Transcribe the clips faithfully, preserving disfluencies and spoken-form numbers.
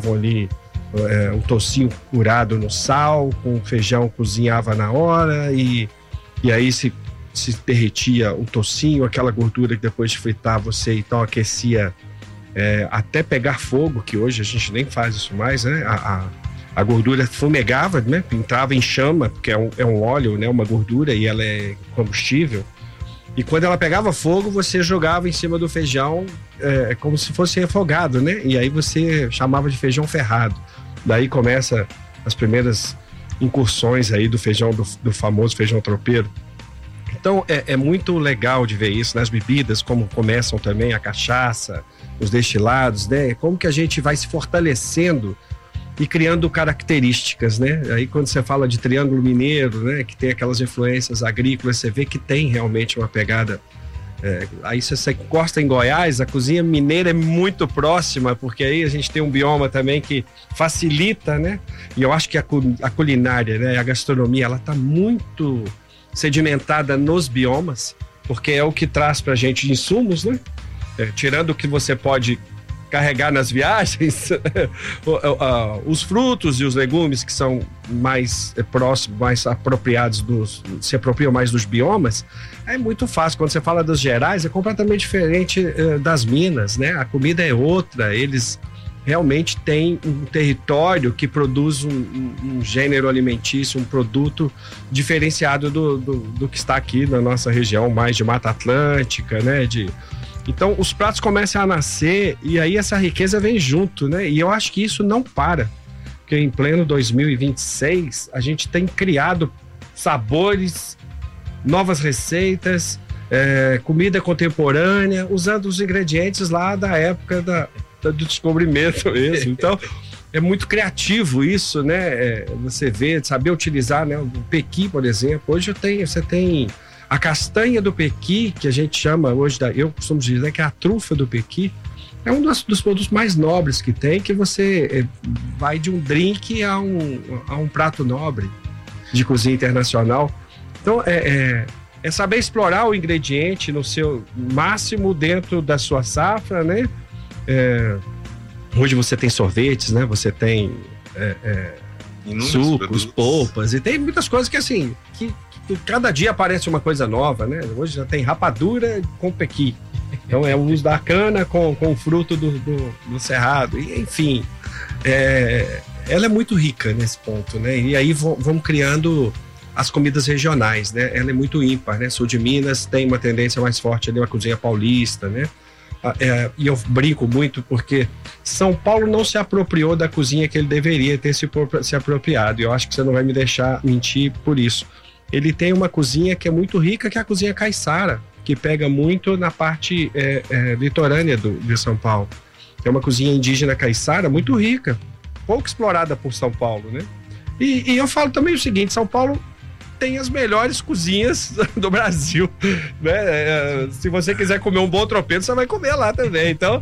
colocavam ali é, um tocinho curado no sal, com feijão, cozinhava na hora e, e aí se, se derretia o tocinho, aquela gordura que depois de fritar você então aquecia é, até pegar fogo, que hoje a gente nem faz isso mais, né? A, a, a gordura fumegava, né? Entrava em chama, porque é um, é um óleo, né? Uma gordura e ela é combustível. E quando ela pegava fogo, você jogava em cima do feijão é, como se fosse refogado, né? E aí você chamava de feijão ferrado. Daí começa as primeiras incursões aí do feijão, do, do famoso feijão tropeiro. Então é, é muito legal de ver isso nas bebidas, como começam também a cachaça, os destilados, né? Como que a gente vai se fortalecendo e criando características, né? Aí quando você fala de Triângulo Mineiro, né? Que tem aquelas influências agrícolas, você vê que tem realmente uma pegada. É, aí se você encosta em Goiás, a cozinha mineira é muito próxima, porque aí a gente tem um bioma também que facilita, né? E eu acho que a, a culinária, né? A gastronomia, ela tá muito sedimentada nos biomas, porque é o que traz pra gente insumos, né? É, tirando o que você pode carregar nas viagens, os frutos e os legumes que são mais próximos, mais apropriados dos, se apropriam mais dos biomas, é muito fácil. Quando você fala dos Gerais, é completamente diferente uh, das Minas, né? A comida é outra, eles realmente têm um território que produz um, um, um gênero alimentício, um produto diferenciado do, do, do que está aqui na nossa região, mais de Mata Atlântica, né? De Então, os pratos começam a nascer e aí essa riqueza vem junto, né? E eu acho que isso não para, porque em pleno dois mil e vinte e seis a gente tem criado sabores, novas receitas, é, comida contemporânea, usando os ingredientes lá da época da, da, do descobrimento mesmo. Então, é muito criativo isso, né? É, você vê, saber utilizar, né? O pequi, por exemplo. Hoje eu tenho, você tem a castanha do pequi, que a gente chama hoje, da, eu costumo dizer que é a trufa do pequi, é um dos, dos produtos mais nobres que tem, que você é, vai de um drink a um, a um prato nobre de cozinha internacional. Então, é, é, é saber explorar o ingrediente no seu máximo dentro da sua safra, né? É, hoje você tem sorvetes, né? Você tem é, é, sucos, produtos. polpas, e tem muitas coisas que, assim, que cada dia aparece uma coisa nova, né? Hoje já tem rapadura com pequi. Então é o uso da cana com, com o fruto do, do, do cerrado. E, enfim, é, ela é muito rica nesse ponto, né? E aí vamos criando as comidas regionais, né? Ela é muito ímpar, né? Sul de Minas tem uma tendência mais forte ali, uma cozinha paulista, né? É, e eu brinco muito porque São Paulo não se apropriou da cozinha que ele deveria ter se, se apropriado. E eu acho que você não vai me deixar mentir por isso. Ele tem uma cozinha que é muito rica, que é a cozinha caiçara, que pega muito na parte é, é, litorânea do, de São Paulo. É uma cozinha indígena caiçara muito rica, pouco explorada por São Paulo, né? E, e eu falo também o seguinte, São Paulo tem as melhores cozinhas do Brasil, né? É, se você quiser comer um bom tropeiro, você vai comer lá também. Então,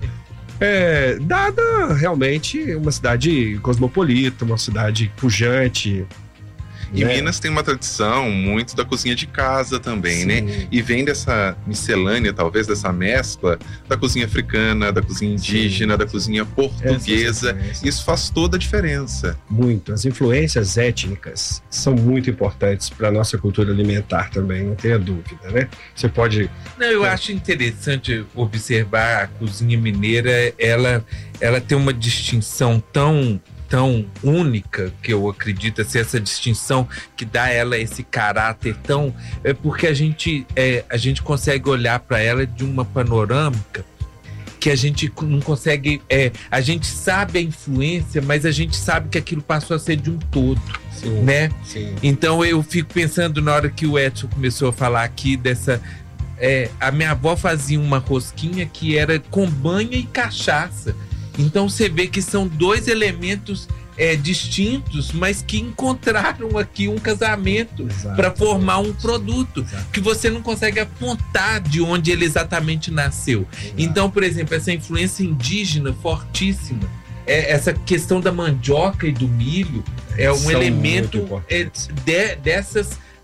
é, dada realmente uma cidade cosmopolita, uma cidade pujante. E né? Minas tem uma tradição muito da cozinha de casa também, Sim. né? E vem dessa miscelânea, talvez, dessa mescla da cozinha africana, da cozinha indígena, Sim. da cozinha portuguesa. Isso faz toda a diferença. Muito. As influências étnicas são muito importantes para a nossa cultura alimentar também, não tenha dúvida, né? Você pode... Não, eu é. acho interessante observar a cozinha mineira, ela, ela tem uma distinção tão... tão única, que eu acredito ser essa distinção que dá a ela esse caráter tão... É porque a gente, é, a gente consegue olhar para ela de uma panorâmica que a gente não consegue... É, a gente sabe a influência, mas a gente sabe que aquilo passou a ser de um todo, sim, né? Sim. Então eu fico pensando na hora que o Edson começou a falar aqui dessa... É, a minha avó fazia uma rosquinha que era com banha e cachaça. Então você vê que são dois elementos é, distintos, mas que encontraram aqui um casamento para formar um produto. Exato. Que você não consegue apontar de onde ele exatamente nasceu. Exato. Então, por exemplo, essa influência indígena fortíssima, é, essa questão da mandioca e do milho é um são elemento é, de, dessas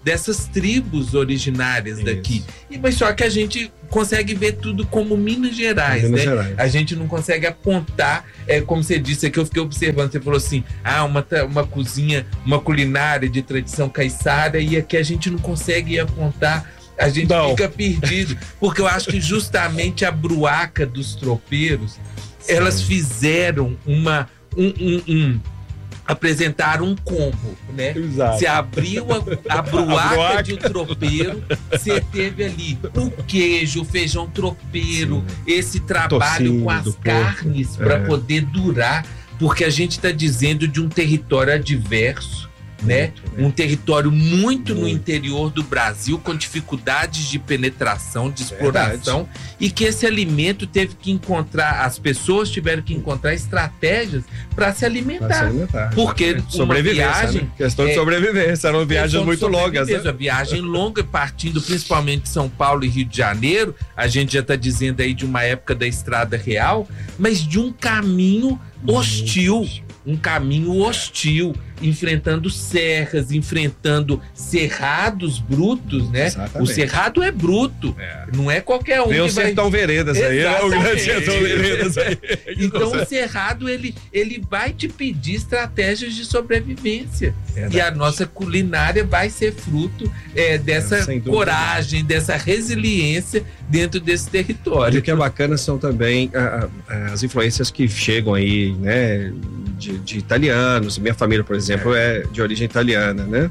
dessas tribos originárias Isso. daqui. E, mas só que a gente consegue ver tudo como Minas Gerais, Minas né? Gerais. A gente não consegue apontar, é, como você disse, é que eu fiquei observando, você falou assim, ah, uma, uma cozinha, uma culinária de tradição caiçara, e aqui a gente não consegue apontar, a gente não. fica perdido, porque eu acho que justamente a bruaca dos tropeiros, Sim. elas fizeram uma... um, um, um apresentaram um combo, né? Exato. Você abriu a, a bruaca a de um tropeiro, você teve ali o queijo, o feijão tropeiro, Sim. esse trabalho Tocinho, com as carnes para é. poder durar, porque a gente está dizendo de um território adverso, né? Muito, né? Um território muito, muito no interior do Brasil, com dificuldades de penetração, de exploração, Verdade. e que esse alimento teve que encontrar, as pessoas tiveram que encontrar estratégias para se alimentar. Se alimentar. Porque sobrevivência, uma viagem, né? Questão de é, sobrevivência, eram viagens muito longas. Né? A viagem longa, partindo principalmente de São Paulo e Rio de Janeiro, a gente já está dizendo aí de uma época da Estrada Real, mas de um caminho hostil. Um caminho hostil, enfrentando serras, enfrentando cerrados brutos, né? Exatamente. O cerrado é bruto, é. não é qualquer um. Tem o Sertão vai... Veredas aí, né? O grande Sertão Veredas aí. Então o cerrado, ele, ele vai te pedir estratégias de sobrevivência. Verdade. E a nossa culinária vai ser fruto é, dessa é, coragem, dessa resiliência dentro desse território. E o que é bacana são também a, a, as influências que chegam aí, né? De, de italianos, minha família, por exemplo, é, é de origem italiana, né?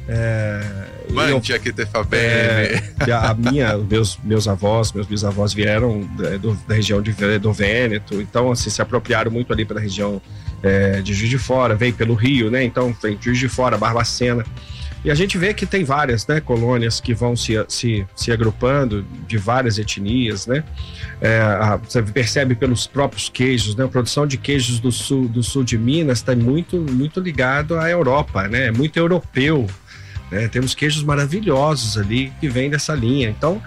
É, Mangia eu, que te fa bene. É, a minha, meus, meus avós, meus bisavós vieram da, do, da região de, do Vêneto, então assim, se apropriaram muito ali pela região é, de Juiz de Fora, veio pelo Rio, né? Então tem Juiz de Fora, Barbacena. E a gente vê que tem várias, né, colônias que vão se, se, se agrupando de várias etnias, né? É, a, você percebe pelos próprios queijos, né? A produção de queijos do sul, do sul de Minas está muito, muito ligado à Europa, né? É muito europeu, né? Temos queijos maravilhosos ali que vêm dessa linha. Então,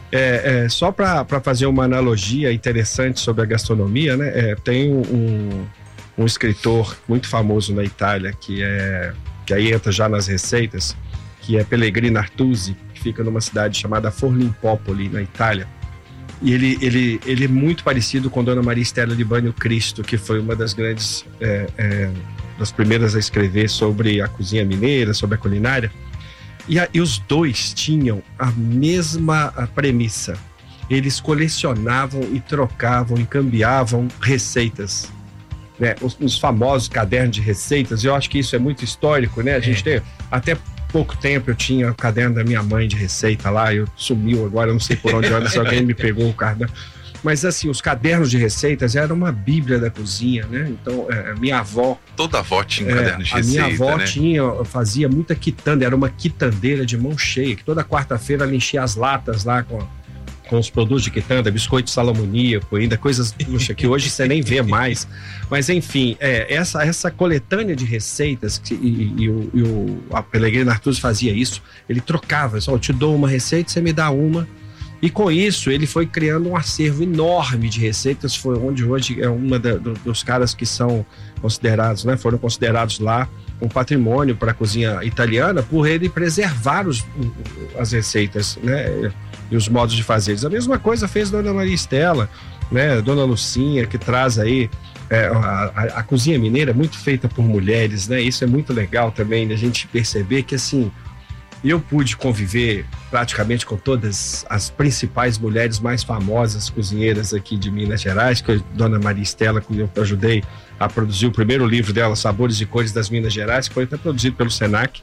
é, é, só para fazer uma analogia interessante sobre a gastronomia, né? É, tem um, um escritor muito famoso na Itália que é... que aí entra já nas receitas, que é Pellegrino Artusi, que fica numa cidade chamada Forlimpopoli, na Itália. E ele, ele, ele é muito parecido com Dona Maria Estela de Banho Cristo, que foi uma das grandes, é, é, das primeiras a escrever sobre a cozinha mineira, sobre a culinária. E, a, e os dois tinham a mesma a premissa. Eles colecionavam e trocavam e cambiavam receitas. Né, os, os famosos cadernos de receitas, eu acho que isso é muito histórico, né? A gente tem, até pouco tempo eu tinha o caderno da minha mãe de receita lá, eu sumiu agora, eu não sei por onde anda, se alguém me pegou o caderno. Mas assim, os cadernos de receitas eram uma bíblia da cozinha, né? Então, é, a minha avó... Toda avó tinha um é, caderno de a receita, A minha avó né? tinha, fazia muita quitanda, era uma quitandeira de mão cheia, que toda quarta-feira ela enchia as latas lá com... com os produtos de quitanda, biscoito salamoníaco, ainda coisas puxa, que hoje você nem vê mais. Mas, enfim, é, essa, essa coletânea de receitas, que, e, e, o, e o a Pellegrino Artusi fazia isso, ele trocava, só, eu te dou uma receita, você me dá uma. E com isso, ele foi criando um acervo enorme de receitas, foi onde hoje é uma da, do, dos caras que são considerados, né, foram considerados lá um patrimônio para a cozinha italiana, por ele preservar os, as receitas, né, e os modos de fazer. A mesma coisa fez Dona Maria Estela, né, Dona Lucinha, que traz aí é, a, a, a cozinha mineira é muito feita por mulheres, né? Isso é muito legal também, a gente perceber que assim, eu pude conviver praticamente com todas as principais mulheres mais famosas cozinheiras aqui de Minas Gerais, que é a Dona Maria Estela, que eu ajudei a produzir o primeiro livro dela, Sabores e Cores das Minas Gerais, que foi até produzido pelo Senac.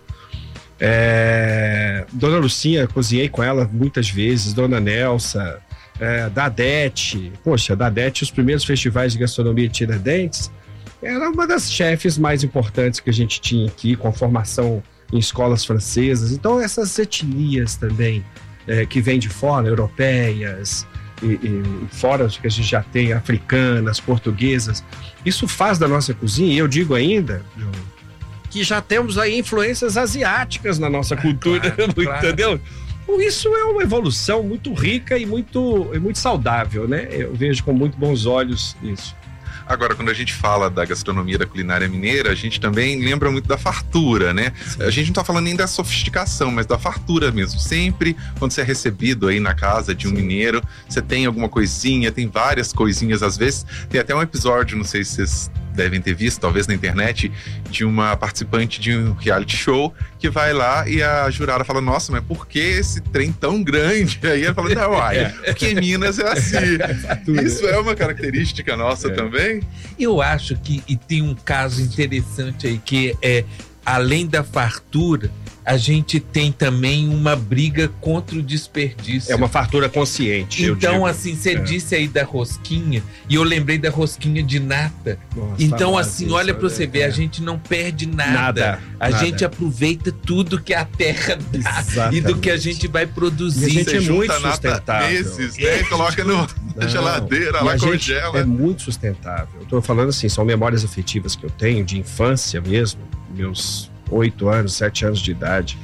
É, Dona Lucinha, cozinhei com ela muitas vezes, Dona Nelsa, é, Dadete, poxa, Dadete, os primeiros festivais de gastronomia de Tiradentes, era uma das chefes mais importantes que a gente tinha aqui, com formação em escolas francesas. Então essas etnias também, é, que vêm de fora, europeias, e, e fora que a gente já tem, africanas, portuguesas, isso faz da nossa cozinha, e eu digo ainda, que já temos aí influências asiáticas na nossa cultura, claro, entendeu? Claro. Isso é uma evolução muito rica e muito, e muito saudável, né? Eu vejo com muito bons olhos isso. Agora, quando a gente fala da gastronomia da culinária mineira, a gente também lembra muito da fartura, né? Sim. A gente não tá falando nem da sofisticação, mas da fartura mesmo. Sempre, quando você é recebido aí na casa de um Sim. mineiro, você tem alguma coisinha, tem várias coisinhas, às vezes. Tem até um episódio, não sei se vocês devem ter visto, talvez na internet, de uma participante de um reality show que vai lá e a jurada fala, nossa, mas por que esse trem tão grande? Aí ela fala, não, ai, porque Minas é assim. Isso é uma característica nossa é. também? Eu acho que, e tem um caso interessante aí, que é, além da fartura, a gente tem também uma briga contra o desperdício. É uma fartura consciente, Então, assim, você é. disse aí da rosquinha, e eu lembrei da rosquinha de nata. Nossa, então, assim, isso, olha pra você é. ver, a gente não perde nada. Nada. A nada. gente aproveita tudo que a terra dá Exatamente. e do que a gente vai produzir. E a gente é muito nata sustentável. Meses, né? Coloca no, na geladeira, lá congela. É muito sustentável. Eu tô falando assim, são memórias afetivas que eu tenho, de infância mesmo, meus oito anos, sete anos de idade.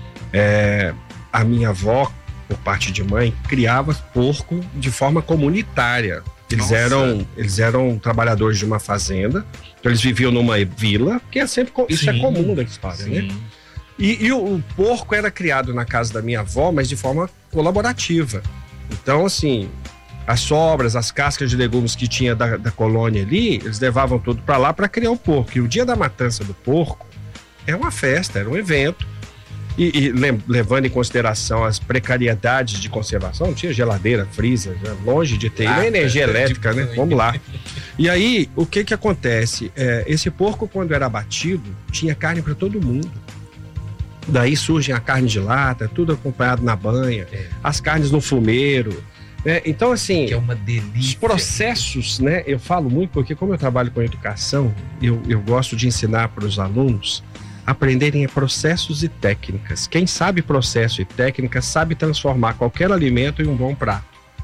É, a minha avó, por parte de mãe, criava porco de forma comunitária. Eles eram, eles eram trabalhadores de uma fazenda, então eles viviam numa vila, que é sempre, isso sim, é comum da história, sim. né? E, e o, o porco era criado na casa da minha avó, mas de forma colaborativa. Então, assim, as sobras, as cascas de legumes que tinha da, da colônia ali, eles levavam tudo para lá para criar o porco. E o dia da matança do porco é uma festa, era um evento. E, e levando em consideração as precariedades de conservação, não tinha geladeira, freezer, né? Longe de ter ah, energia elétrica, né? Vamos lá. E aí, o que que acontece? É, esse porco, quando era abatido, tinha carne para todo mundo. Daí surge a carne de lata, tudo acompanhado na banha, é. as carnes no fumeiro. Né? Então, assim, que é uma delícia. Os processos, né? Eu falo muito porque, como eu trabalho com educação, eu, eu gosto de ensinar para os alunos aprenderem processos e técnicas. Quem sabe processo e técnica sabe transformar qualquer alimento em um bom prato.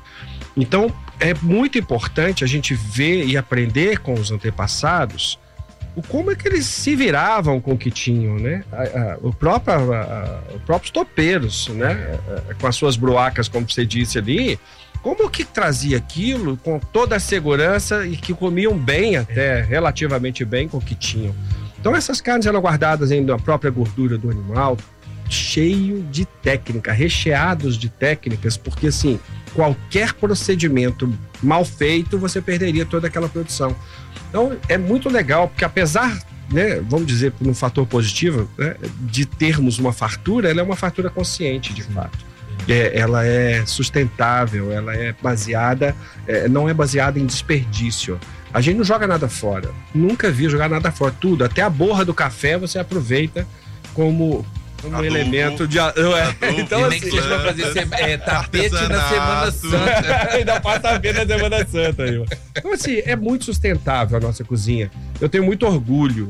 Então, é muito importante a gente ver e aprender com os antepassados o como é que eles se viravam com o que tinham, né? A, a, o próprio, a, a, os próprios topeiros, né? A, com as suas broacas, como você disse ali, como que trazia aquilo com toda a segurança e que comiam bem até, relativamente bem com o que tinham. Então essas carnes eram guardadas ainda na própria gordura do animal, cheio de técnica, recheados de técnicas, porque assim, qualquer procedimento mal feito, você perderia toda aquela produção. Então é muito legal, porque apesar, né, vamos dizer, por um fator positivo, né, de termos uma fartura, ela é uma fartura consciente, de fato. É, ela é sustentável, ela é baseada, é, não é baseada em desperdício. A gente não joga nada fora. Nunca vi jogar nada fora. Tudo, até a borra do café você aproveita como, como um elemento de... Adubo, então, assim, que pra fazer é, tapete na Semana Santa. Ainda passa tapete na Semana Santa. Aí. Então, assim, é muito sustentável a nossa cozinha. Eu tenho muito orgulho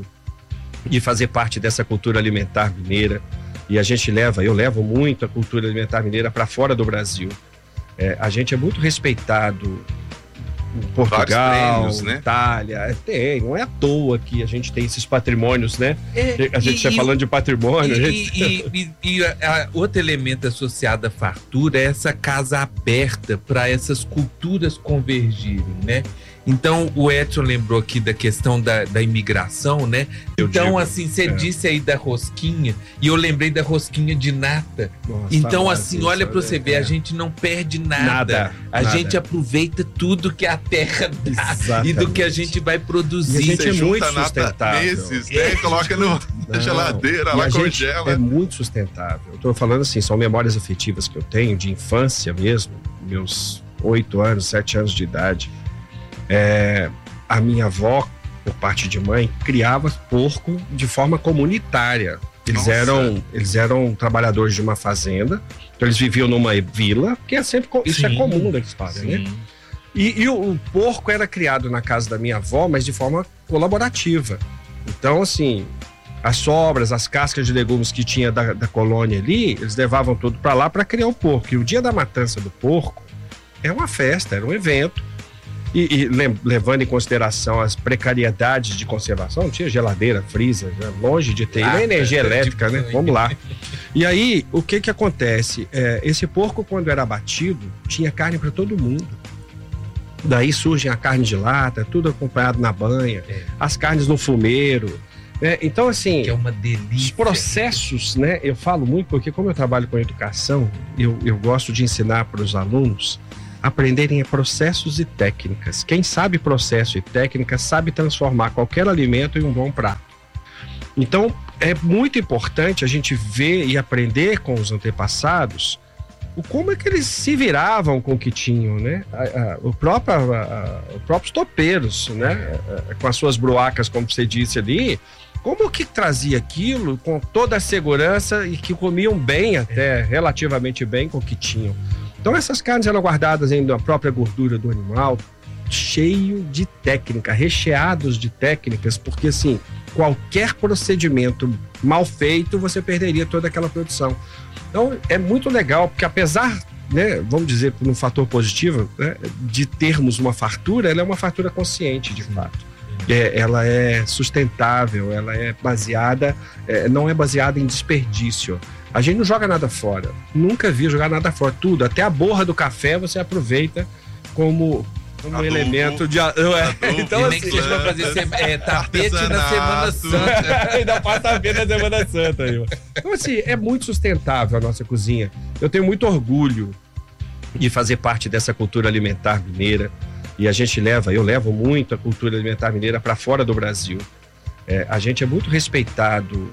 de fazer parte dessa cultura alimentar mineira. E a gente leva, eu levo muito a cultura alimentar mineira para fora do Brasil. É, a gente é muito respeitado em Portugal, prêmios, né? Itália, tem, não é à toa que a gente tem esses patrimônios, né? É, a gente está falando de patrimônio. E, gente... e, e, e a, outro elemento associado à fartura é essa casa aberta para essas culturas convergirem, né? Então, o Edson lembrou aqui da questão da, da imigração, né? Eu então, digo, assim, você é. disse aí da rosquinha, e eu lembrei da rosquinha de nata. Nossa, então, assim, olha pra você é, ver, é. a gente não perde nada. Nada. A nada. gente aproveita tudo que a terra dá Exatamente. e do que a gente vai produzir. E a gente você é muito sustentável. Meses, né? É. Coloca no, na geladeira, lá congela. É muito sustentável. Eu tô falando assim, são memórias afetivas que eu tenho, de infância mesmo, meus oito anos, sete anos de idade. É, a minha avó, por parte de mãe, criava porco de forma comunitária. Eles eram, eles eram trabalhadores de uma fazenda, então eles viviam numa vila, que é sempre, isso sim, é comum da história, sim. né? E, e o, o porco era criado na casa da minha avó, mas de forma colaborativa. Então, assim, as sobras, as cascas de legumes que tinha da, da colônia ali, eles levavam tudo para lá para criar o porco. E o dia da matança do porco é uma festa, era um evento. E, e levando em consideração as precariedades de conservação, não tinha geladeira, freezer, né? Longe de ter ah, energia elétrica, né? Vamos lá. E aí, o que que acontece? É, esse porco, quando era abatido, tinha carne para todo mundo. Daí surge a carne de lata, tudo acompanhado na banha, é. as carnes no fumeiro. Né? Então, assim, que é uma delícia. Os processos, né? Eu falo muito porque, como eu trabalho com educação, eu, eu gosto de ensinar para os alunos aprenderem processos e técnicas. Quem sabe processo e técnica sabe transformar qualquer alimento em um bom prato. Então, é muito importante a gente ver e aprender com os antepassados o como é que eles se viravam com o que tinham, né? A, a, o próprio, a, a, os próprios topeiros, né? A, a, com as suas broacas, como você disse ali, como que trazia aquilo com toda a segurança e que comiam bem até, relativamente bem com o que tinham. Então essas carnes eram guardadas ainda na própria gordura do animal, cheio de técnica, recheados de técnicas, porque assim, qualquer procedimento mal feito, você perderia toda aquela produção. Então é muito legal, porque apesar, né, vamos dizer, por um fator positivo, né, de termos uma fartura, ela é uma fartura consciente, de fato. É, ela é sustentável, ela é baseada, é, não é baseada em desperdício. A gente não joga nada fora, nunca vi jogar nada fora, tudo, até a borra do café você aproveita como, como um elemento de... É, então, assim, que pra fazer é, tapete na Semana Santa. Ainda faz tapete na Semana Santa. Aí. Então, assim, é muito sustentável a nossa cozinha. Eu tenho muito orgulho de fazer parte dessa cultura alimentar mineira. E a gente leva, eu levo muito a cultura alimentar mineira para fora do Brasil. É, a gente é muito respeitado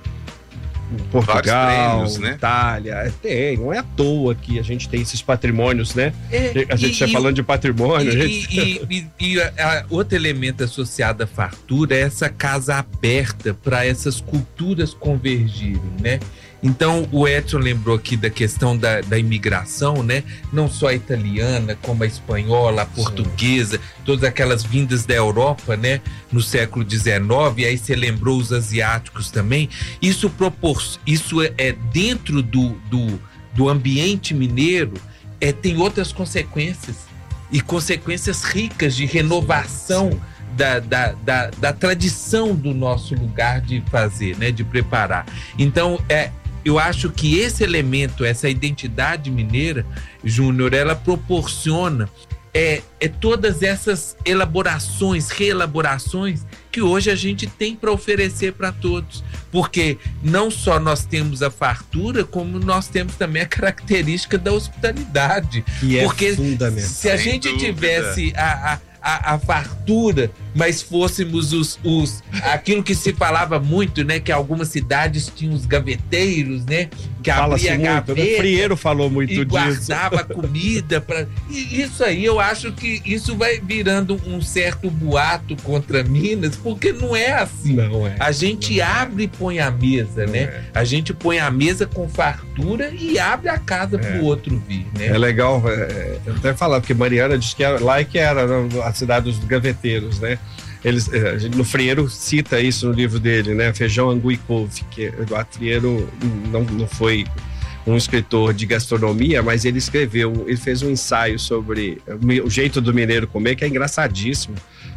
em Portugal, prêmios, né? Itália, tem, não é à toa que a gente tem esses patrimônios, né? É, a gente está falando de patrimônio. E, gente... e, e, e a, outro elemento associado à fartura é essa casa aberta para essas culturas convergirem, né? Então, o Edson lembrou aqui da questão da, da imigração, né? Não só a italiana, como a espanhola, a portuguesa, sim, todas aquelas vindas da Europa, né? No século dezenove, aí você lembrou os asiáticos também. Isso, propor... Isso é, é dentro do, do, do ambiente mineiro, é, tem outras consequências, e consequências ricas de renovação, sim, sim. Da, da, da, da tradição do nosso lugar de fazer, né? De preparar. Então, é... eu acho que esse elemento, essa identidade mineira, Júnior, ela proporciona é, é todas essas elaborações, reelaborações que hoje a gente tem para oferecer para todos. Porque não só nós temos a fartura, como nós temos também a característica da hospitalidade. Que é Porque fundamental. Se a Sem gente dúvida. tivesse a, a A, a fartura, mas fôssemos os, os aquilo que se falava muito, né, que algumas cidades tinham os gaveteiros, né, que Fala-se abria a muito, gaveta, o Frieiro falou muito e disso, guardava comida para. E isso aí, eu acho que isso vai virando um certo boato contra Minas, porque não é assim. Não é. A gente não abre é. e põe a mesa, não né? É. A gente põe a mesa com fartura e abre a casa é. para o outro vir, né? É legal, é, eu até falava, porque Mariana disse que era, lá é que era a cidade dos gaveteiros, né? Eles, a gente, no Frieiro cita isso no livro dele, né? Feijão, angu e couve, que Eduardo Frieiro não, não foi um escritor de gastronomia, mas ele escreveu, ele fez um ensaio sobre o jeito do mineiro comer, que é engraçadíssimo.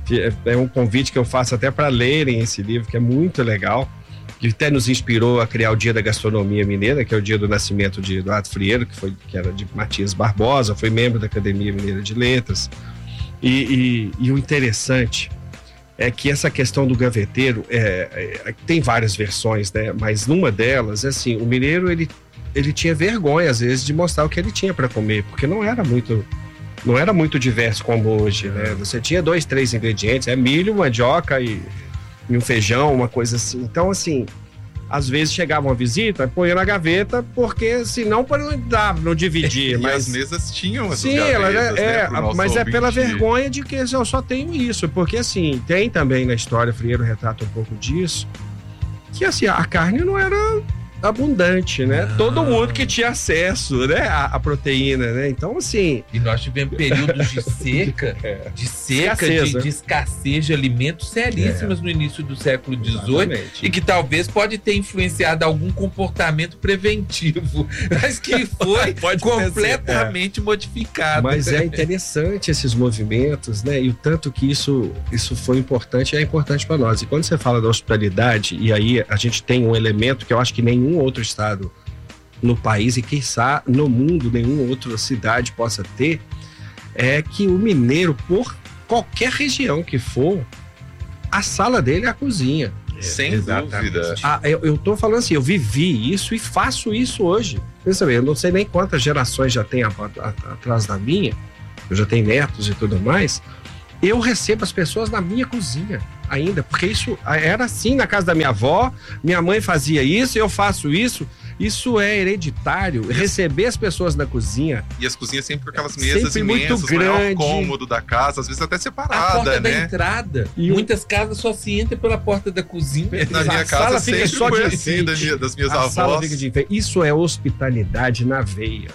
É um convite que eu faço até para lerem esse livro, que é muito legal, que até nos inspirou a criar o Dia da Gastronomia Mineira, que é o dia do nascimento de Eduardo Frieiro, que, foi, que era de Matias Barbosa, foi membro da Academia Mineira de Letras. E, e, e o interessante é que essa questão do gaveteiro é, é, tem várias versões, né? Mas numa delas, assim, o mineiro ele, ele tinha vergonha às vezes de mostrar o que ele tinha para comer, porque não era muito não era muito diverso como hoje, né? Você tinha dois, três ingredientes, é milho, mandioca e, e um feijão, uma coisa assim. Então, assim, às vezes chegava uma visita, põe na gaveta, porque senão para não dar, não dividir. E mas as mesas tinham essas sim, gavetas, ela é, né, é mas é pela vergonha de que eu só tenho isso, porque assim, tem também na história, Frieiro retrata um pouco disso, que assim, a carne não era abundante, né? Ah. Todo mundo que tinha acesso, né, à, à proteína, né? Então, assim... E nós tivemos períodos de seca, é. de seca, escassez, de, né? de escassez de alimentos seríssimos é. no início do século dezoito. Exatamente. E que talvez pode ter influenciado algum comportamento preventivo, mas que foi completamente é. modificado. Mas é interessante esses movimentos, né? E o tanto que isso, isso foi importante, é importante para nós. E quando você fala da hospitalidade, e aí a gente tem um elemento que eu acho que nenhum outro estado no país e quiçá no mundo nenhuma outra cidade possa ter, é que o mineiro, por qualquer região que for, a sala dele é a cozinha. É, sem exatamente. Dúvida. Ah, eu, eu tô falando assim, eu vivi isso e faço isso hoje. Pensa bem, eu não sei nem quantas gerações já tem a, a, a, atrás da minha, eu já tenho netos e tudo mais. Eu recebo as pessoas na minha cozinha ainda, porque isso era assim na casa da minha avó, minha mãe fazia isso, eu faço isso. Isso é hereditário, receber as pessoas na cozinha. E as cozinhas sempre com aquelas mesas sempre imensas, muito grande. O maior cômodo da casa, às vezes até separada, a porta né? da entrada. E muitas casas só se entra pela porta da cozinha. Na minha a casa sala sempre fica só foi de assim, da minha, das minhas a avós. Sala fica de... Isso é hospitalidade na veia.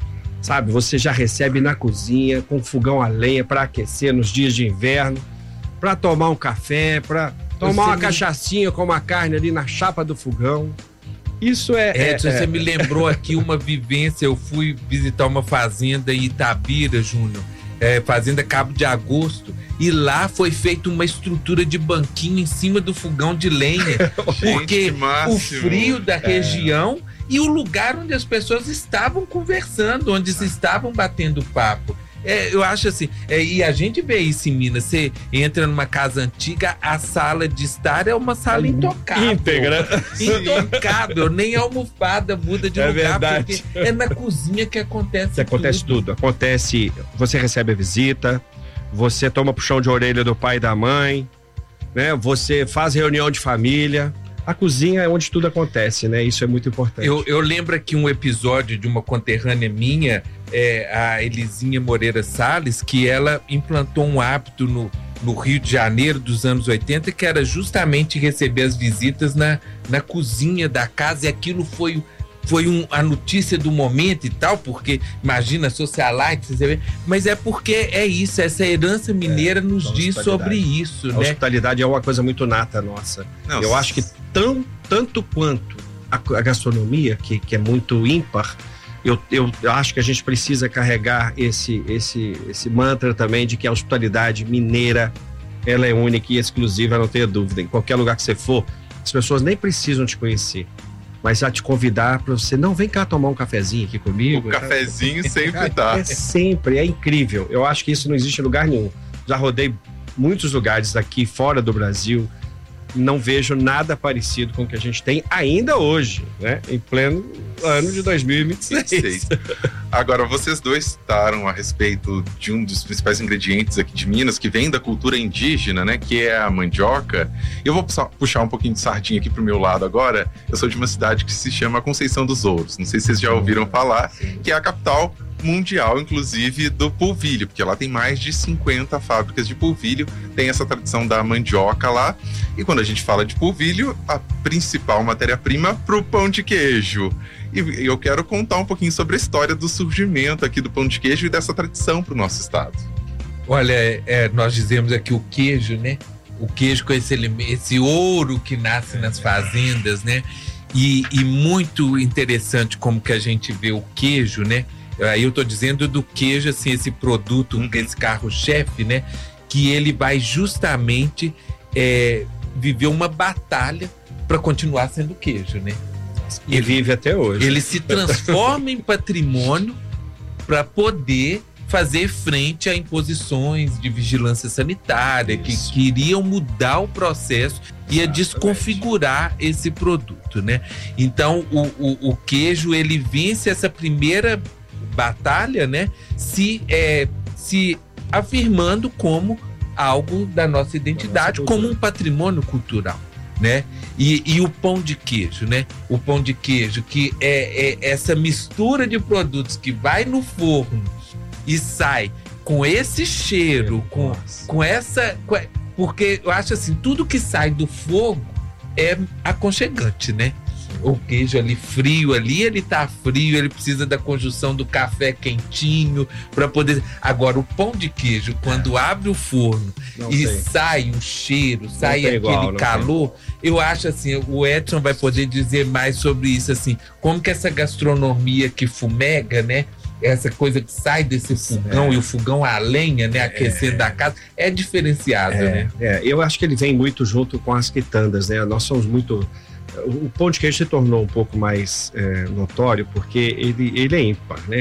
Sabe, você já recebe na cozinha, com fogão a lenha para aquecer nos dias de inverno, para tomar um café, para tomar você uma me... cachaçinha com uma carne ali na chapa do fogão. Isso é... é, é você é... me lembrou aqui uma vivência, eu fui visitar uma fazenda em Itabira, Júnior, é, fazenda Cabo de Agosto, e lá foi feita uma estrutura de banquinho em cima do fogão de lenha, porque o frio da região é. e o lugar onde as pessoas estavam conversando, onde se estavam batendo papo. É, eu acho assim, é, e a gente vê isso em Minas, você entra numa casa antiga, a sala de estar é uma sala intocável. Íntegra. Intocável, nem a almofada muda de é lugar, verdade. Porque é na cozinha que acontece que acontece tudo. tudo. Acontece, você recebe a visita, você toma puxão de orelha do pai e da mãe, né? Você faz reunião de família. A cozinha é onde tudo acontece, né? Isso é muito importante. Eu, eu lembro aqui um episódio de uma conterrânea minha, é, a Elisinha Moreira Salles, que ela implantou um hábito no, no Rio de Janeiro dos anos oitenta, que era justamente receber as visitas na, na cozinha da casa, e aquilo foi... Foi um, a notícia do momento e tal, porque imagina socialite, mas é porque é isso, essa herança mineira é, nos diz sobre isso, a né? A hospitalidade é uma coisa muito nata nossa. Não, eu acho que tão, tanto quanto a, a gastronomia, que, que é muito ímpar, eu, eu, eu acho que a gente precisa carregar esse, esse, esse mantra também de que a hospitalidade mineira, ela é única e exclusiva, não tenha dúvida. Em qualquer lugar que você for, as pessoas nem precisam te conhecer, mas a te convidar para você, não, vem cá tomar um cafezinho aqui comigo. O cafezinho sempre dá. É sempre, é incrível. Eu acho que isso não existe em lugar nenhum. Já rodei muitos lugares aqui fora do Brasil, não vejo nada parecido com o que a gente tem ainda hoje, né? Em pleno ano de dois mil e vinte e seis. Agora, vocês dois citaram a respeito de um dos principais ingredientes aqui de Minas, que vem da cultura indígena, né? Que é a mandioca. Eu vou puxar um pouquinho de sardinha aqui pro meu lado agora. Eu sou de uma cidade que se chama Conceição dos Ouros. Não sei se vocês já ouviram falar, que é a capital mundial, inclusive, do polvilho, porque lá tem mais de cinquenta fábricas de polvilho, tem essa tradição da mandioca lá, e quando a gente fala de polvilho, a principal matéria-prima pro pão de queijo. E eu quero contar um pouquinho sobre a história do surgimento aqui do pão de queijo e dessa tradição pro nosso estado. Olha, é, nós dizemos aqui o queijo, né? O queijo com esse, esse ouro que nasce nas fazendas, né? E, e muito interessante como que a gente vê o queijo, né? Aí eu tô dizendo do queijo, assim, esse produto, uhum. esse carro-chefe, né? Que ele vai justamente é, viver uma batalha para continuar sendo queijo, né? E ele vive até hoje. Ele se transforma em patrimônio para poder fazer frente a imposições de vigilância sanitária que queriam mudar o processo e Exatamente. a desconfigurar esse produto, né? Então, o, o, o queijo, ele vence essa primeira batalha, né? Se, é, se afirmando como algo da nossa identidade, nossa como um patrimônio cultural, né? E, e o pão de queijo, né? O pão de queijo, que é, é essa mistura de produtos que vai no forno e sai com esse cheiro, com, com essa... Com, porque eu acho assim, tudo que sai do fogo é aconchegante, né? O queijo ali frio ali, ele tá frio, ele precisa da conjunção do café quentinho para poder... Agora, o pão de queijo, quando é. abre o forno não e tem. sai um cheiro, não sai aquele igual, calor, eu acho assim, o Edson vai poder dizer mais sobre isso, assim, como que essa gastronomia que fumega, né? Essa coisa que sai desse fogão é. e o fogão a lenha, né, aquecendo é. a casa, é diferenciado, é. né? É. Eu acho que ele vem muito junto com as quitandas, né? Nós somos muito... O pão de queijo se tornou um pouco mais é, notório porque ele, ele é ímpar, né?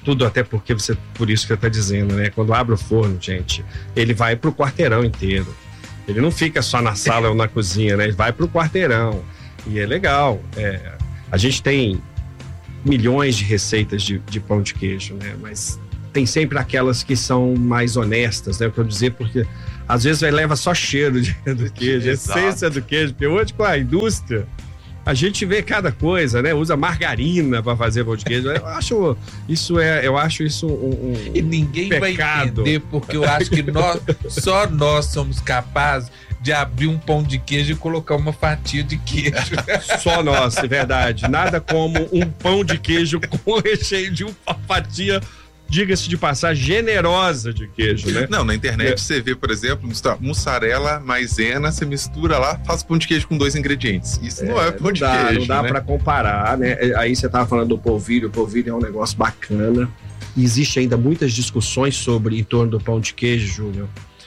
tudo até porque você, por isso que você está dizendo, né? Quando abre o forno, gente, ele vai pro quarteirão inteiro. Ele não fica só na sala ou na cozinha, né? Ele vai pro quarteirão. E é legal. É, a gente tem milhões de receitas de, de pão de queijo, né? Mas tem sempre aquelas que são mais honestas, né? Eu quero dizer, porque às vezes vai, leva só cheiro de, do queijo, essência do queijo. Porque hoje com a indústria, a gente vê cada coisa, né? Usa margarina para fazer pão de queijo. Eu acho isso é, eu acho isso um, um e ninguém pecado. Vai entender, porque eu acho que nós, só nós somos capazes de abrir um pão de queijo e colocar uma fatia de queijo. Só nós, é verdade. Nada como um pão de queijo com recheio de uma fatia, diga-se de passagem, generosa de queijo, né? Não, na internet é. você vê, por exemplo, mussarela, maisena, você mistura lá, faz pão de queijo com dois ingredientes. Isso é, não é pão não de dá, queijo, Não dá né? para comparar, né? Aí você tava falando do polvilho, o polvilho é um negócio bacana. E existe ainda muitas discussões sobre, em torno do pão de queijo, Júnior,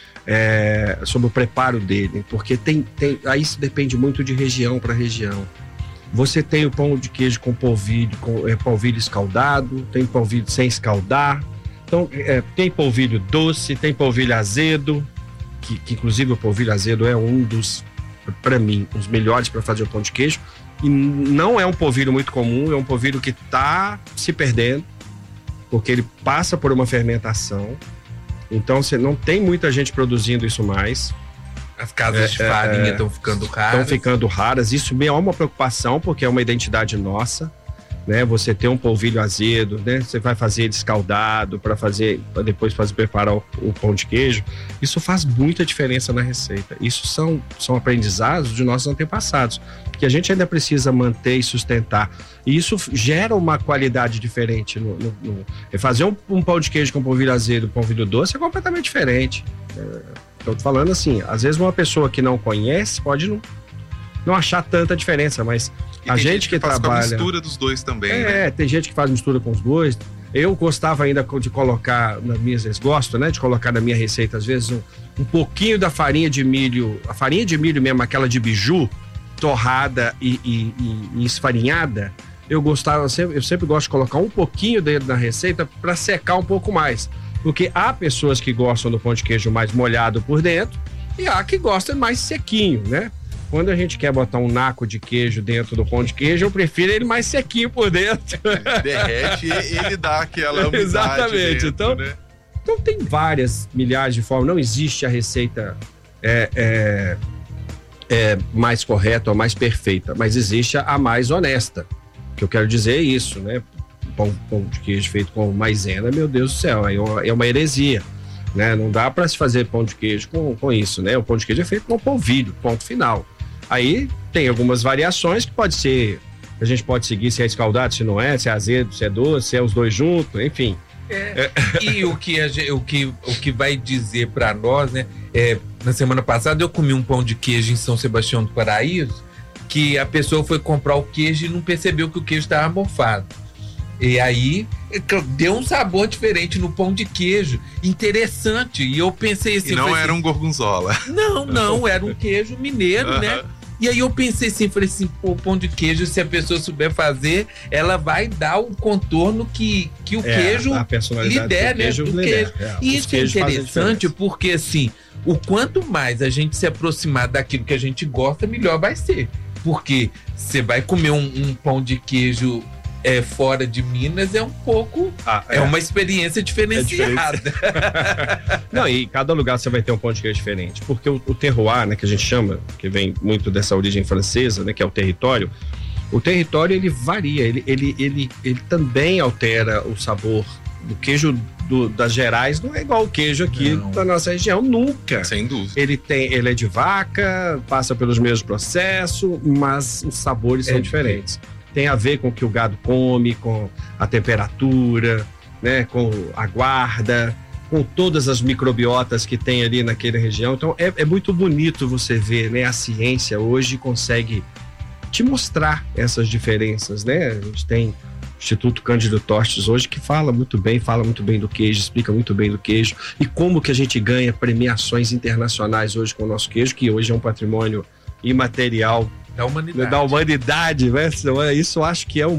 é, sobre o preparo dele, porque tem, tem, aí isso depende muito de região para região. Você tem o pão de queijo com polvilho, com é, polvilho escaldado, tem polvilho sem escaldar. Então, é, tem polvilho doce, tem polvilho azedo, que, que inclusive o polvilho azedo é um dos, para mim, os melhores para fazer o pão de queijo. E não é um polvilho muito comum, é um polvilho que está se perdendo, porque ele passa por uma fermentação. Então, você não tem muita gente produzindo isso mais. As casas é, de farinha estão é, ficando raras. Estão ficando raras. Isso é uma preocupação, porque é uma identidade nossa, né? Você tem um polvilho azedo, né? Você vai fazer ele escaldado para fazer, para depois fazer preparar o, o pão de queijo. Isso faz muita diferença na receita. Isso são, são aprendizados de nossos antepassados, que a gente ainda precisa manter e sustentar. E isso gera uma qualidade diferente. No, no, no... Fazer um, um pão de queijo com polvilho azedo, polvilho doce é completamente diferente. É... Estou falando assim, às vezes uma pessoa que não conhece pode não, não achar tanta diferença, mas e a gente, gente que, que faz trabalha... com a mistura dos dois também, É, né? tem gente que faz mistura com os dois. Eu gostava ainda de colocar nas minhas, eu gosto, né, de colocar na minha receita, às vezes, um, um pouquinho da farinha de milho, a farinha de milho mesmo, aquela de biju, torrada e, e, e, e esfarinhada. Eu gostava, eu sempre, eu sempre gosto de colocar um pouquinho dele na receita para secar um pouco mais. Porque há pessoas que gostam do pão de queijo mais molhado por dentro e há que gostam mais sequinho, né? Quando a gente quer botar um naco de queijo dentro do pão de queijo, eu prefiro ele mais sequinho por dentro. Derrete e ele dá aquela umidade. Exatamente. Dentro, então, né? então tem várias milhares de formas. Não existe a receita é, é, é, mais correta ou mais perfeita, mas existe a mais honesta. O que eu quero dizer é isso, né? Pão, pão de queijo feito com maisena, meu Deus do céu, é uma, é uma heresia, né? Não dá para se fazer pão de queijo com, com isso, né? O pão de queijo é feito com polvilho, ponto final. Aí tem algumas variações que pode ser, a gente pode seguir se é escaldado, se não é, se é azedo, se é doce, se é os dois juntos, enfim. É, e o que, a gente, o, que, o que vai dizer para nós, né? É, na semana passada eu comi um pão de queijo em São Sebastião do Paraíso, que a pessoa foi comprar o queijo e não percebeu que o queijo estava mofado. E aí deu um sabor diferente no pão de queijo, interessante. E eu pensei assim, e não era assim, um gorgonzola. Não, não, era um queijo mineiro, uh-huh. né? E aí eu pensei assim, falei assim, pô, o pão de queijo, se a pessoa souber fazer, ela vai dar o contorno que, que o é, queijo lhe der, né? Queijo do lhe queijo. É, e isso é interessante porque assim, o quanto mais a gente se aproximar daquilo que a gente gosta, melhor vai ser. Porque você vai comer um, um pão de queijo é, fora de Minas, é um pouco... Ah, é. é uma experiência diferenciada. É Não, e cada lugar você vai ter um pão de queijo diferente. Porque o, o terroir, né, que a gente chama, que vem muito dessa origem francesa, né, que é o território, o território, ele varia, ele, ele, ele, ele também altera o sabor. O queijo do, das Gerais não é igual o queijo aqui não. da nossa região, nunca. Sem dúvida. Ele, tem, ele é de vaca, passa pelos mesmos processos, mas os sabores é são diferentes. Tem a ver com o que o gado come, com a temperatura, né, com a guarda, com todas as microbiotas que tem ali naquela região. Então é, é muito bonito você ver, né, a ciência hoje consegue te mostrar essas diferenças, né? A gente tem o Instituto Cândido Tostes hoje que fala muito bem, fala muito bem do queijo, explica muito bem do queijo e como que a gente ganha premiações internacionais hoje com o nosso queijo, que hoje é um patrimônio imaterial da humanidade. Da humanidade, né? Isso eu acho que é um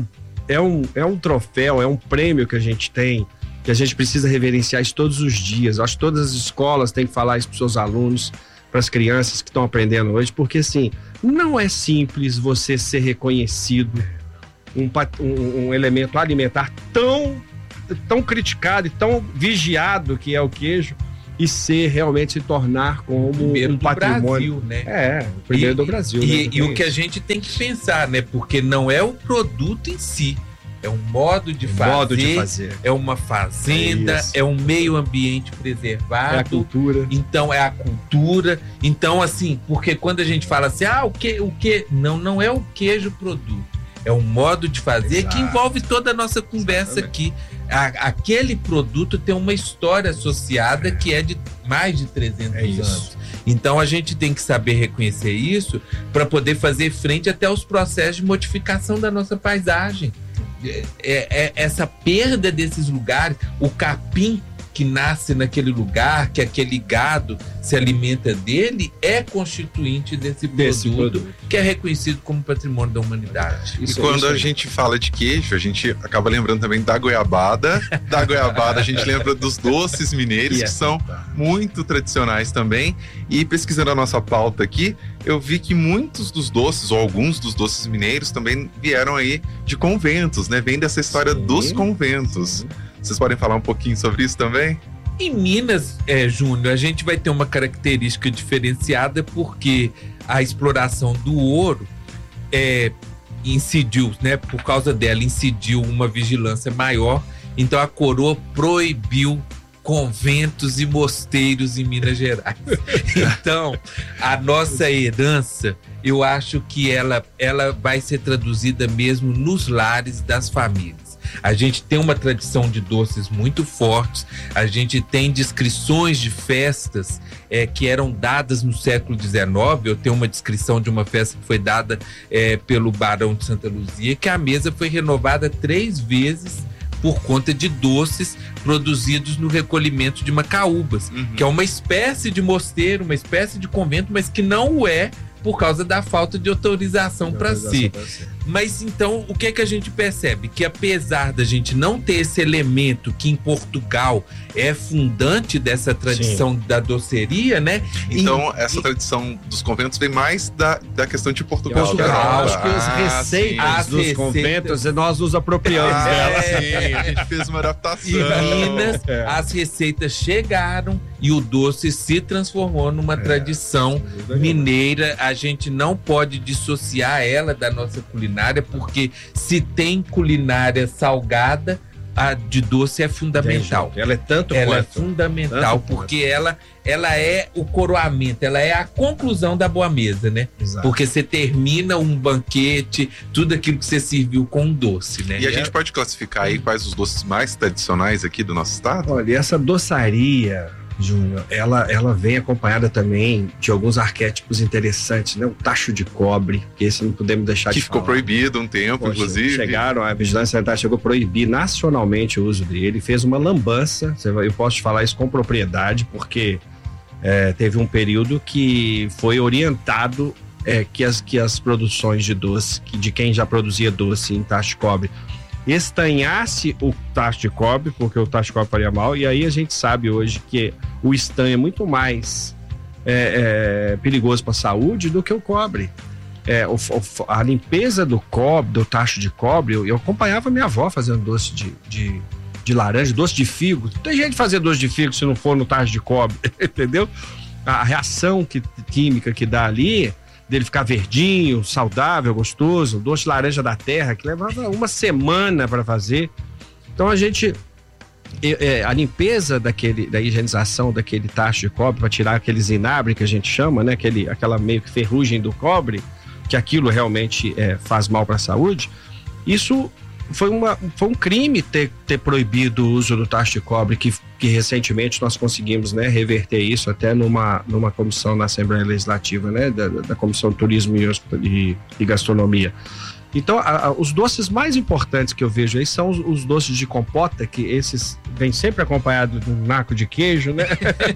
é um, é um troféu, é um prêmio que a gente tem, que a gente precisa reverenciar isso todos os dias. Eu acho que todas as escolas têm que falar isso para os seus alunos, para as crianças que estão aprendendo hoje, porque assim, não é simples você ser reconhecido um, um, um elemento alimentar tão, tão criticado e tão vigiado que é o queijo, e ser realmente se tornar como primeiro um do patrimônio. Brasil, né? É, o primeiro e, do Brasil. E, né? e o que a gente tem que pensar, né? Porque não é o produto em si, é um modo de, fazer, modo de fazer, é uma fazenda, é, é um meio ambiente preservado. É a cultura. Então é a cultura. Então, assim, porque quando a gente fala assim, ah, o que, o que? Não, não é o queijo produto. É um modo de fazer. Exato. Que envolve toda a nossa conversa. Exatamente. Aqui. A, aquele produto tem uma história associada é. que é de mais de trezentos é anos. Então a gente tem que saber reconhecer isso para poder fazer frente até aos processos de modificação da nossa paisagem. É, é, essa perda desses lugares, o capim que nasce naquele lugar, que aquele gado se alimenta dele, é constituinte desse produto, desse produto. que é reconhecido como patrimônio da humanidade. Isso, e quando isso a gente fala de queijo, a gente acaba lembrando também da goiabada. Da goiabada a gente lembra dos doces mineiros, que são muito tradicionais também. E pesquisando a nossa pauta aqui, eu vi que muitos dos doces, ou alguns dos doces mineiros, também vieram aí de conventos, né? Vem dessa história Sim. dos conventos. Sim. Vocês podem falar um pouquinho sobre isso também? Em Minas, é, Júnior, a gente vai ter uma característica diferenciada porque a exploração do ouro é, incidiu, né? Por causa dela, incidiu uma vigilância maior. Então a coroa proibiu conventos e mosteiros em Minas Gerais. Então, a nossa herança, eu acho que ela, ela vai ser traduzida mesmo nos lares das famílias. A gente tem uma tradição de doces muito fortes, a gente tem descrições de festas é, que eram dadas no século dezenove. Eu tenho uma descrição de uma festa que foi dada é, pelo Barão de Santa Luzia, que a mesa foi renovada três vezes por conta de doces produzidos no recolhimento de macaúbas, uhum. que é uma espécie de mosteiro, uma espécie de convento, mas que não o é por causa da falta de autorização para si. Mas então, o que é que a gente percebe? Que apesar da gente não ter esse elemento que em Portugal é fundante dessa tradição Sim. da doceria, né? Então, e, essa e, tradição dos conventos vem mais da, da questão de Portugal. Portugal. Acho que as receitas ah, dos receitas... conventos, nós nos apropriamos ah, dela. Sim, a gente fez uma adaptação. Em Minas, é. as receitas chegaram e o doce se transformou numa é, tradição mineira. A gente não pode dissociar ela da nossa culinária, porque se tem culinária salgada, a de doce é fundamental. Ela é tanto Ela quanto. é fundamental, tanto porque ela, ela é o coroamento, ela é a conclusão da boa mesa, né? Exato. Porque você termina um banquete, tudo aquilo que você serviu com um doce, né? E a gente pode classificar aí quais os doces mais tradicionais aqui do nosso estado? Olha, e essa doçaria, Júnior, ela, ela vem acompanhada também de alguns arquétipos interessantes, né? O tacho de cobre, que esse não podemos deixar que de ficou falar. proibido um tempo, Poxa, inclusive. Chegaram, a Vigilância Sanitária chegou a proibir nacionalmente o uso dele, fez uma lambança, eu posso te falar isso com propriedade, porque é, teve um período que foi orientado é, que, as, que as produções de doce, que de quem já produzia doce em tacho de cobre, estanhasse o tacho de cobre, porque o tacho de cobre faria mal, e aí a gente sabe hoje que o estanho é muito mais é, é, perigoso para a saúde do que o cobre. É, o, o, a limpeza do cobre, do tacho de cobre, eu, eu acompanhava minha avó fazendo doce de, de, de laranja, doce de figo. Tem gente fazer doce de figo se não for no tacho de cobre, entendeu? A reação que, química que dá ali, dele ficar verdinho, saudável, gostoso, doce de laranja da terra, que levava uma semana para fazer. Então a gente, é, a limpeza daquele, da higienização daquele tacho de cobre para tirar aquele zinabre que a gente chama, né, aquele, aquela meio que ferrugem do cobre, que aquilo realmente é, faz mal para a saúde, isso foi, uma, foi um crime ter, ter proibido o uso do tacho de cobre, que, que recentemente nós conseguimos, né, reverter isso até numa, numa comissão na Assembleia Legislativa, né, da, da Comissão de Turismo e, e Gastronomia. Então, a, a, os doces mais importantes que eu vejo aí são os, os doces de compota, que esses vêm sempre acompanhados de um naco de queijo, né?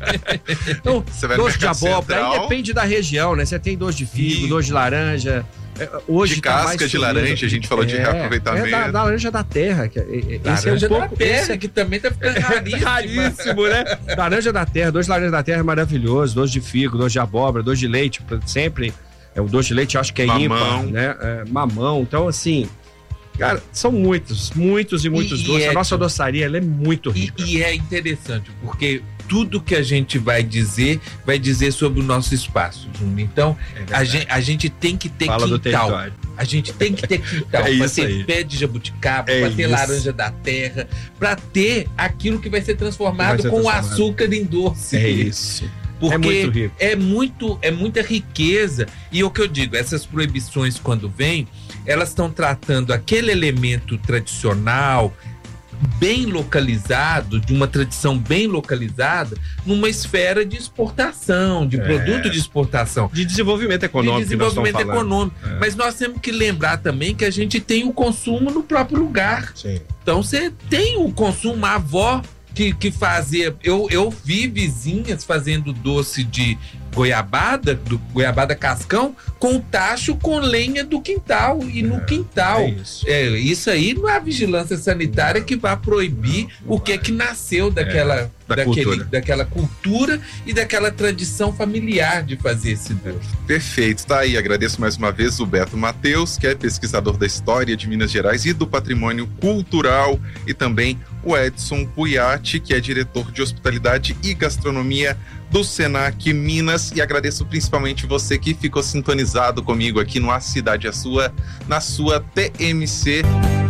Então, doce de abóbora, aí depende da região, né? Você tem doce de figo, Sim. doce de laranja, Hoje de tá casca mais de laranja, a gente falou é, de reaproveitamento. É da, da laranja da terra. Que, esse laranja é um pouco, da terra, esse é, que também tá ficando raríssimo. raríssimo, né? Laranja da terra, doce de laranja da terra é maravilhoso, doce de figo, doce de abóbora, doce de leite, sempre. É, o doce de leite eu acho que é mamão. ímpar, né? É, mamão. Então, assim, cara, são muitos, muitos e muitos e, doces. E é, a nossa doçaria, ela é muito rica. E, e é interessante, porque tudo que a gente vai dizer, vai dizer sobre o nosso espaço, Júnior. Então, é a, gente, a gente tem que ter Fala quintal. A gente tem que ter quintal é para ter aí. pé de jabuticaba, é para ter isso. laranja da terra, para ter aquilo que vai ser transformado vai ser com transformado. açúcar em doce. É isso. Porque é muito rico. É, muito, é muita riqueza. E o que eu digo, essas proibições, quando vêm, elas estão tratando aquele elemento tradicional, bem localizado, de uma tradição bem localizada, numa esfera de exportação, de é. produto de exportação. De desenvolvimento econômico. De desenvolvimento que nós econômico. É. Mas nós temos que lembrar também que a gente tem o consumo no próprio lugar. Sim. Então você tem o consumo, a avó que, que fazia... Eu, eu vi vizinhas fazendo doce de goiabada, do goiabada cascão, com tacho com lenha do quintal e é, no quintal. É isso. É, isso aí não é a vigilância sanitária não. que vai proibir não, não o que é que nasceu daquela, é, da daquele, cultura. daquela cultura e daquela tradição familiar de fazer esse doce. Perfeito, tá aí. Agradeço mais uma vez o Beto Matheus, que é pesquisador da história de Minas Gerais e do patrimônio cultural, e também o Edson Puiati, que é diretor de hospitalidade e gastronomia do Senac Minas, e agradeço principalmente você que ficou sintonizado comigo aqui no A Cidade é Sua, na sua T M C.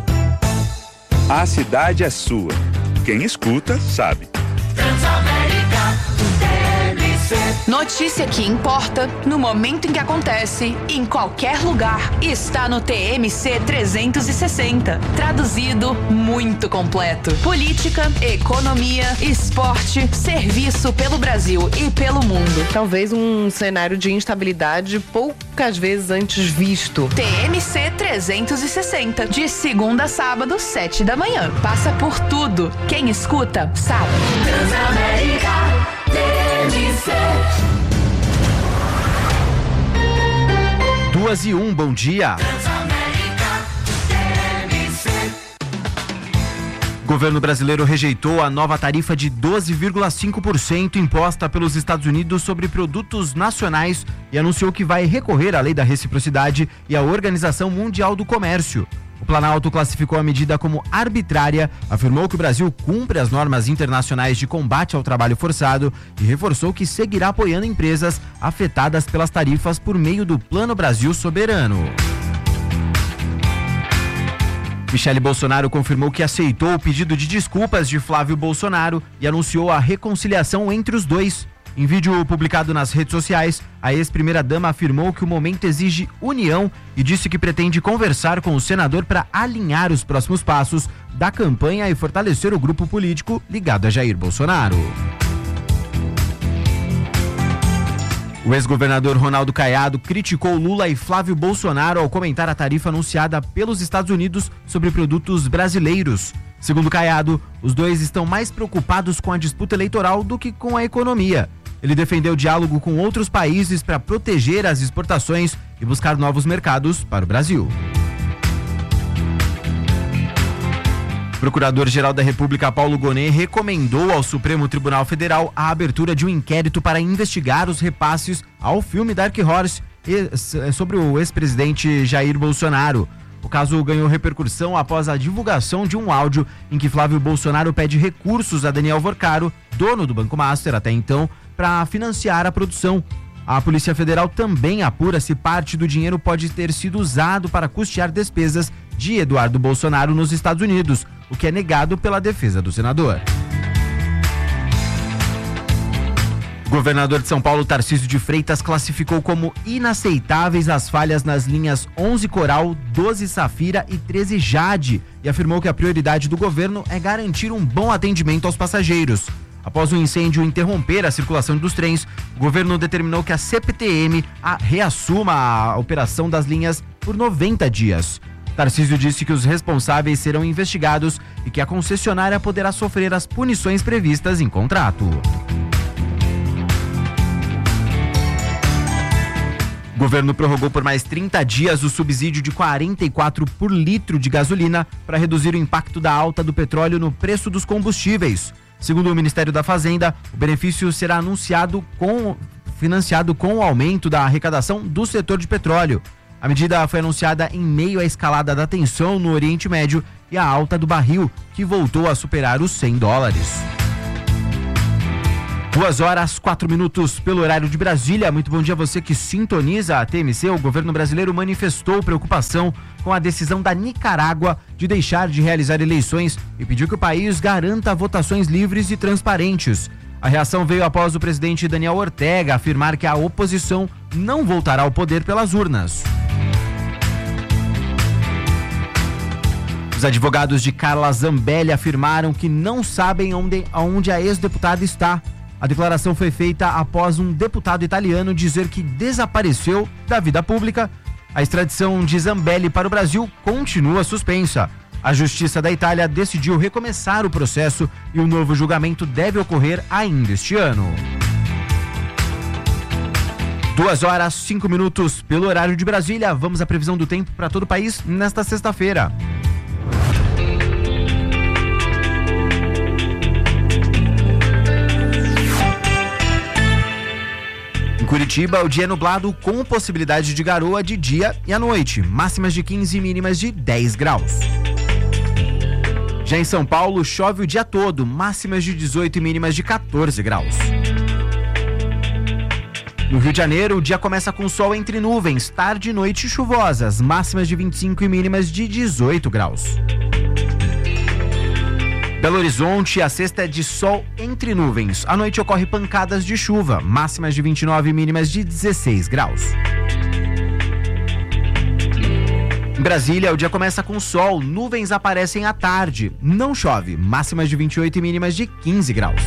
A cidade é sua. Quem escuta, sabe. Notícia que importa no momento em que acontece, em qualquer lugar, está no T M C trezentos e sessenta. Traduzido, muito completo. Política, economia, esporte, serviço pelo Brasil e pelo mundo. Talvez um cenário de instabilidade poucas vezes antes visto. T M C trezentos e sessenta, de segunda a sábado, sete da manhã. Passa por tudo. Quem escuta, sabe. Transamérica T M C. Duas e um, bom dia. O governo brasileiro rejeitou a nova tarifa de doze vírgula cinco por cento imposta pelos Estados Unidos sobre produtos nacionais e anunciou que vai recorrer à lei da reciprocidade e à Organização Mundial do Comércio. O Planalto classificou a medida como arbitrária, afirmou que o Brasil cumpre as normas internacionais de combate ao trabalho forçado e reforçou que seguirá apoiando empresas afetadas pelas tarifas por meio do Plano Brasil Soberano. Michele Bolsonaro confirmou que aceitou o pedido de desculpas de Flávio Bolsonaro e anunciou a reconciliação entre os dois. Em vídeo publicado nas redes sociais, a ex-primeira-dama afirmou que o momento exige união e disse que pretende conversar com o senador para alinhar os próximos passos da campanha e fortalecer o grupo político ligado a Jair Bolsonaro. O ex-governador Ronaldo Caiado criticou Lula e Flávio Bolsonaro ao comentar a tarifa anunciada pelos Estados Unidos sobre produtos brasileiros. Segundo Caiado, os dois estão mais preocupados com a disputa eleitoral do que com a economia. Ele defendeu diálogo com outros países para proteger as exportações e buscar novos mercados para o Brasil. O Procurador-Geral da República, Paulo Gonet, recomendou ao Supremo Tribunal Federal a abertura de um inquérito para investigar os repasses ao filme Dark Horse sobre o ex-presidente Jair Bolsonaro. O caso ganhou repercussão após a divulgação de um áudio em que Flávio Bolsonaro pede recursos a Daniel Vorcaro, dono do Banco Master até então, para financiar a produção. A Polícia Federal também apura se parte do dinheiro pode ter sido usado para custear despesas de Eduardo Bolsonaro nos Estados Unidos, o que é negado pela defesa do senador. O governador de São Paulo, Tarcísio de Freitas, classificou como inaceitáveis as falhas nas linhas onze Coral, doze Safira e treze Jade e afirmou que a prioridade do governo é garantir um bom atendimento aos passageiros. Após o incêndio interromper a circulação dos trens, o governo determinou que a C P T M a reassuma a operação das linhas por noventa dias. Tarcísio disse que os responsáveis serão investigados e que a concessionária poderá sofrer as punições previstas em contrato. O governo prorrogou por mais trinta dias o subsídio de quarenta e quatro por litro de gasolina para reduzir o impacto da alta do petróleo no preço dos combustíveis. Segundo o Ministério da Fazenda, o benefício será anunciado com, financiado com o aumento da arrecadação do setor de petróleo. A medida foi anunciada em meio à escalada da tensão no Oriente Médio e à alta do barril, que voltou a superar os cem dólares. Duas horas, quatro minutos pelo horário de Brasília. Muito bom dia a você que sintoniza a T M C. O governo brasileiro manifestou preocupação com a decisão da Nicarágua de deixar de realizar eleições e pediu que o país garanta votações livres e transparentes. A reação veio após o presidente Daniel Ortega afirmar que a oposição não voltará ao poder pelas urnas. Os advogados de Carla Zambelli afirmaram que não sabem onde, onde a ex-deputada está. A declaração foi feita após um deputado italiano dizer que desapareceu da vida pública. A extradição de Zambelli para o Brasil continua suspensa. A Justiça da Itália decidiu recomeçar o processo e o novo julgamento deve ocorrer ainda este ano. Duas horas, cinco minutos pelo horário de Brasília. Vamos à previsão do tempo para todo o país nesta sexta-feira. Em Curitiba, o dia é nublado com possibilidade de garoa de dia e à noite, máximas de quinze e mínimas de dez graus. Já em São Paulo, chove o dia todo, máximas de dezoito e mínimas de quatorze graus. No Rio de Janeiro, o dia começa com sol entre nuvens, tarde e noite chuvosas, máximas de vinte e cinco e mínimas de dezoito graus. Belo Horizonte, a sexta é de sol entre nuvens. À noite ocorre pancadas de chuva, máximas de vinte e nove e mínimas de dezesseis graus. Em Brasília, o dia começa com sol, nuvens aparecem à tarde, não chove, máximas de vinte e oito e mínimas de quinze graus.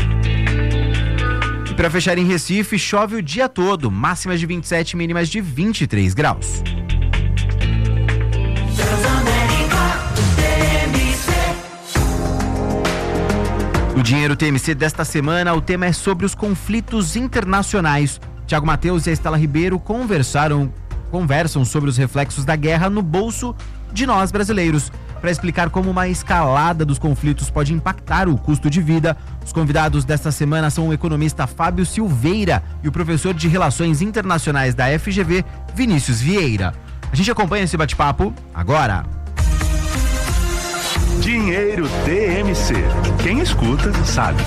E para fechar em Recife, chove o dia todo, máximas de vinte e sete e mínimas de vinte e três graus. No Dinheiro T M C desta semana, o tema é sobre os conflitos internacionais. Tiago Mateus e a Estela Ribeiro conversaram, conversam sobre os reflexos da guerra no bolso de nós brasileiros. Para explicar como uma escalada dos conflitos pode impactar o custo de vida, os convidados desta semana são o economista Fábio Silveira e o professor de Relações Internacionais da F G V, Vinícius Vieira. A gente acompanha esse bate-papo agora. Dinheiro T M C. Quem escuta, sabe.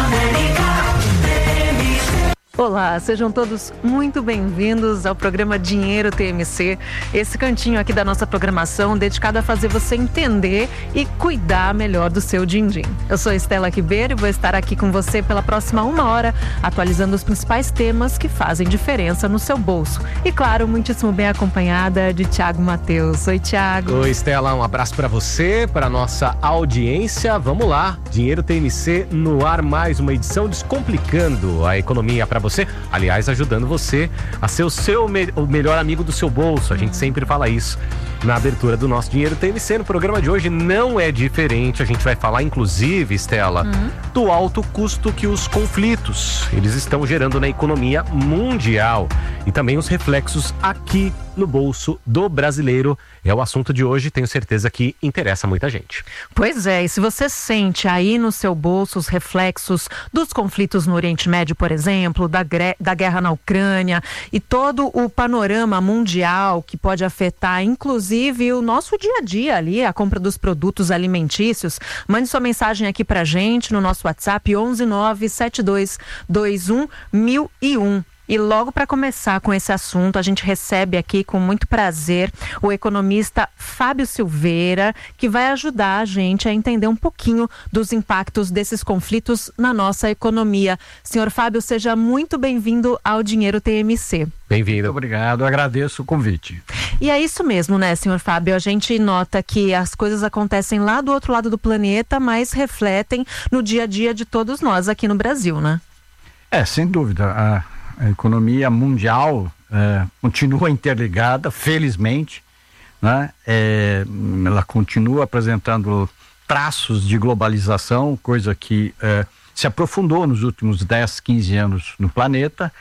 Olá, sejam todos muito bem-vindos ao programa Dinheiro T M C, esse cantinho aqui da nossa programação dedicado a fazer você entender e cuidar melhor do seu din-din. Eu sou Estela Ribeiro e vou estar aqui com você pela próxima uma hora, atualizando os principais temas que fazem diferença no seu bolso. E claro, muitíssimo bem acompanhada de Tiago Mateus. Oi, Tiago. Oi, Estela, um abraço para você, para nossa audiência. Vamos lá, Dinheiro T M C no ar, mais uma edição descomplicando a economia para você, aliás, ajudando você a ser o seu me- o melhor amigo do seu bolso. A gente sempre fala isso na abertura do nosso Dinheiro T M C. No programa de hoje não é diferente. A gente vai falar, inclusive, Estela, uhum. do alto custo que os conflitos eles estão gerando na economia mundial e também os reflexos aqui no bolso do brasileiro. É o assunto de hoje, tenho certeza que interessa muita gente. Pois é, e se você sente aí no seu bolso os reflexos dos conflitos no Oriente Médio, por exemplo, da, gre- da guerra na Ucrânia e todo o panorama mundial que pode afetar, inclusive, o nosso dia a dia ali, a compra dos produtos alimentícios, mande sua mensagem aqui pra gente no nosso WhatsApp onze nove sete dois dois um mil e um. E logo para começar com esse assunto, a gente recebe aqui com muito prazer o economista Fábio Silveira, que vai ajudar a gente a entender um pouquinho dos impactos desses conflitos na nossa economia. Senhor Fábio, seja muito bem-vindo ao Dinheiro T M C. Bem-vindo. Muito obrigado, agradeço o convite. E é isso mesmo, né, senhor Fábio? A gente nota que as coisas acontecem lá do outro lado do planeta, mas refletem no dia a dia de todos nós aqui no Brasil, né? É, sem dúvida. A... A economia mundial é, continua interligada, felizmente, né? É, ela continua apresentando traços de globalização, coisa que é, se aprofundou nos últimos dez, quinze anos no planeta,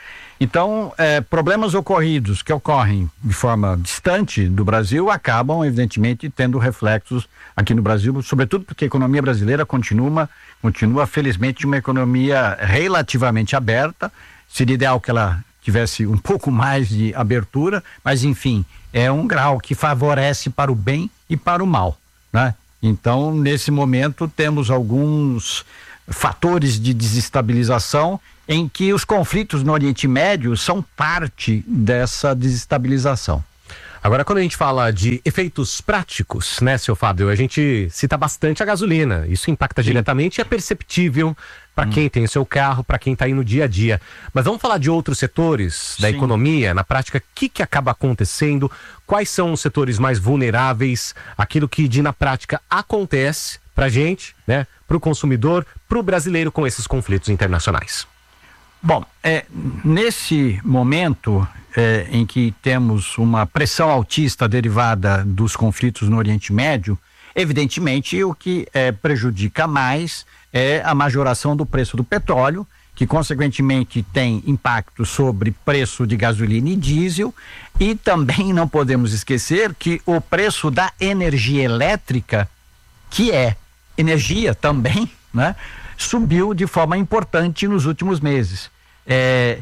Então, é, problemas ocorridos que ocorrem de forma distante do Brasil acabam, evidentemente, tendo reflexos aqui no Brasil, sobretudo porque a economia brasileira continua, continua felizmente, uma economia relativamente aberta. Seria ideal que ela tivesse um pouco mais de abertura, mas, enfim, é um grau que favorece para o bem e para o mal, né? Então, nesse momento, temos alguns fatores de desestabilização em que os conflitos no Oriente Médio são parte dessa desestabilização. Agora, quando a gente fala de efeitos práticos, né, seu Fábio, a gente cita bastante a gasolina. Isso impacta Sim. diretamente e é perceptível para hum. quem tem o seu carro, para quem está aí no dia a dia. Mas vamos falar de outros setores da Sim. economia. Na prática, o que, que acaba acontecendo? Quais são os setores mais vulneráveis? Aquilo que de, na prática acontece para a gente, né, para o consumidor, para o brasileiro com esses conflitos internacionais. Bom, é, nesse momento é, em que temos uma pressão altista derivada dos conflitos no Oriente Médio, evidentemente o que é, prejudica mais é a majoração do preço do petróleo, que consequentemente tem impacto sobre preço de gasolina e diesel, e também não podemos esquecer que o preço da energia elétrica, que é energia também, né, subiu de forma importante nos últimos meses. É,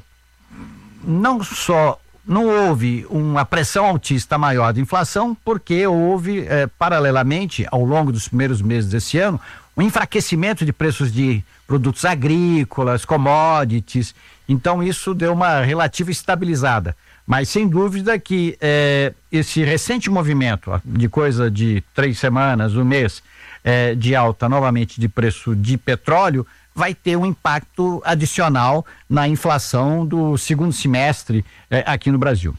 não só não houve uma pressão altista maior de inflação, porque houve é, paralelamente ao longo dos primeiros meses desse ano um enfraquecimento de preços de produtos agrícolas, commodities. Então isso deu uma relativa estabilizada, mas sem dúvida que é, esse recente movimento de coisa de três semanas, um mês é, de alta novamente de preço de petróleo vai ter um impacto adicional na inflação do segundo semestre eh, aqui no Brasil.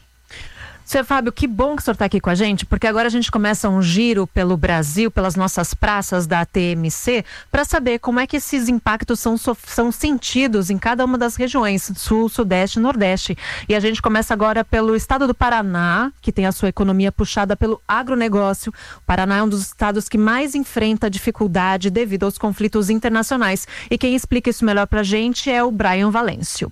Seu Fábio, que bom que o senhor está aqui com a gente, porque agora a gente começa um giro pelo Brasil, pelas nossas praças da T M C, para saber como é que esses impactos são, são sentidos em cada uma das regiões, Sul, Sudeste e Nordeste. E a gente começa agora pelo estado do Paraná, que tem a sua economia puxada pelo agronegócio. O Paraná é um dos estados que mais enfrenta dificuldade devido aos conflitos internacionais. E quem explica isso melhor para a gente é o Brian Valêncio.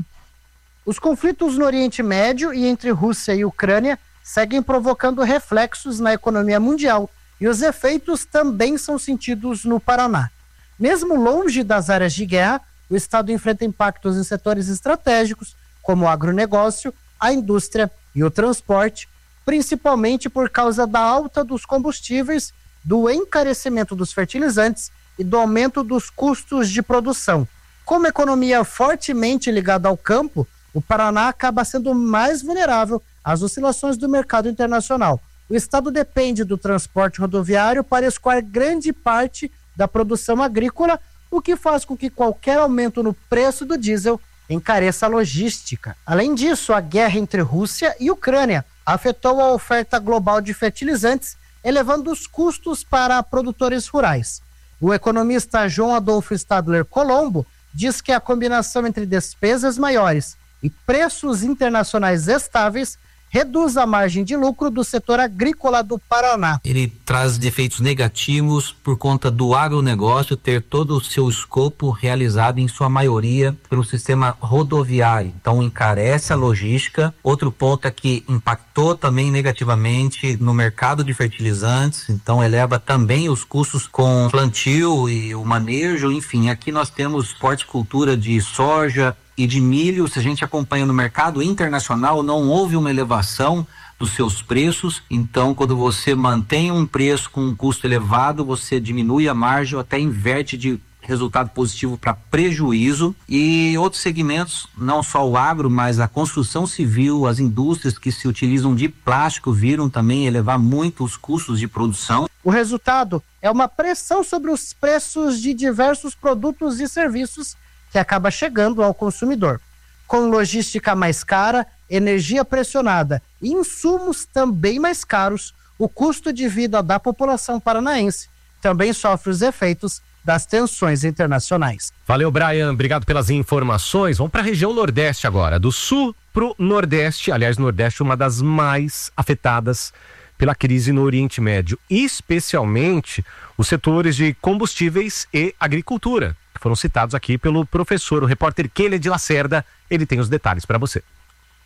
Os conflitos no Oriente Médio e entre Rússia e Ucrânia seguem provocando reflexos na economia mundial e os efeitos também são sentidos no Paraná. Mesmo longe das áreas de guerra, o estado enfrenta impactos em setores estratégicos, como o agronegócio, a indústria e o transporte, principalmente por causa da alta dos combustíveis, do encarecimento dos fertilizantes e do aumento dos custos de produção. Como economia fortemente ligada ao campo, o Paraná acaba sendo mais vulnerável às oscilações do mercado internacional. O estado depende do transporte rodoviário para escoar grande parte da produção agrícola, o que faz com que qualquer aumento no preço do diesel encareça a logística. Além disso, a guerra entre Rússia e Ucrânia afetou a oferta global de fertilizantes, elevando os custos para produtores rurais. O economista João Adolfo Stadler Colombo diz que a combinação entre despesas maiores e preços internacionais estáveis reduz a margem de lucro do setor agrícola do Paraná. Ele traz efeitos negativos por conta do agronegócio ter todo o seu escopo realizado em sua maioria pelo sistema rodoviário. Então encarece a logística. Outro ponto é que impactou também negativamente no mercado de fertilizantes, então eleva também os custos com plantio e o manejo. Enfim, aqui nós temos horticultura de soja e de milho. Se a gente acompanha no mercado internacional, não houve uma elevação dos seus preços, então quando você mantém um preço com um custo elevado, você diminui a margem ou até inverte de resultado positivo para prejuízo. E outros segmentos, não só o agro, mas a construção civil, as indústrias que se utilizam de plástico viram também elevar muito os custos de produção. O resultado é uma pressão sobre os preços de diversos produtos e serviços que acaba chegando ao consumidor. Com logística mais cara, energia pressionada e insumos também mais caros, o custo de vida da população paranaense também sofre os efeitos das tensões internacionais. Valeu, Brian. Obrigado pelas informações. Vamos para a região Nordeste agora. Do Sul para o Nordeste. Aliás, Nordeste é uma das mais afetadas pela crise no Oriente Médio, especialmente os setores de combustíveis e agricultura, que foram citados aqui pelo professor, o repórter Keller de Lacerda. Ele tem os detalhes para você.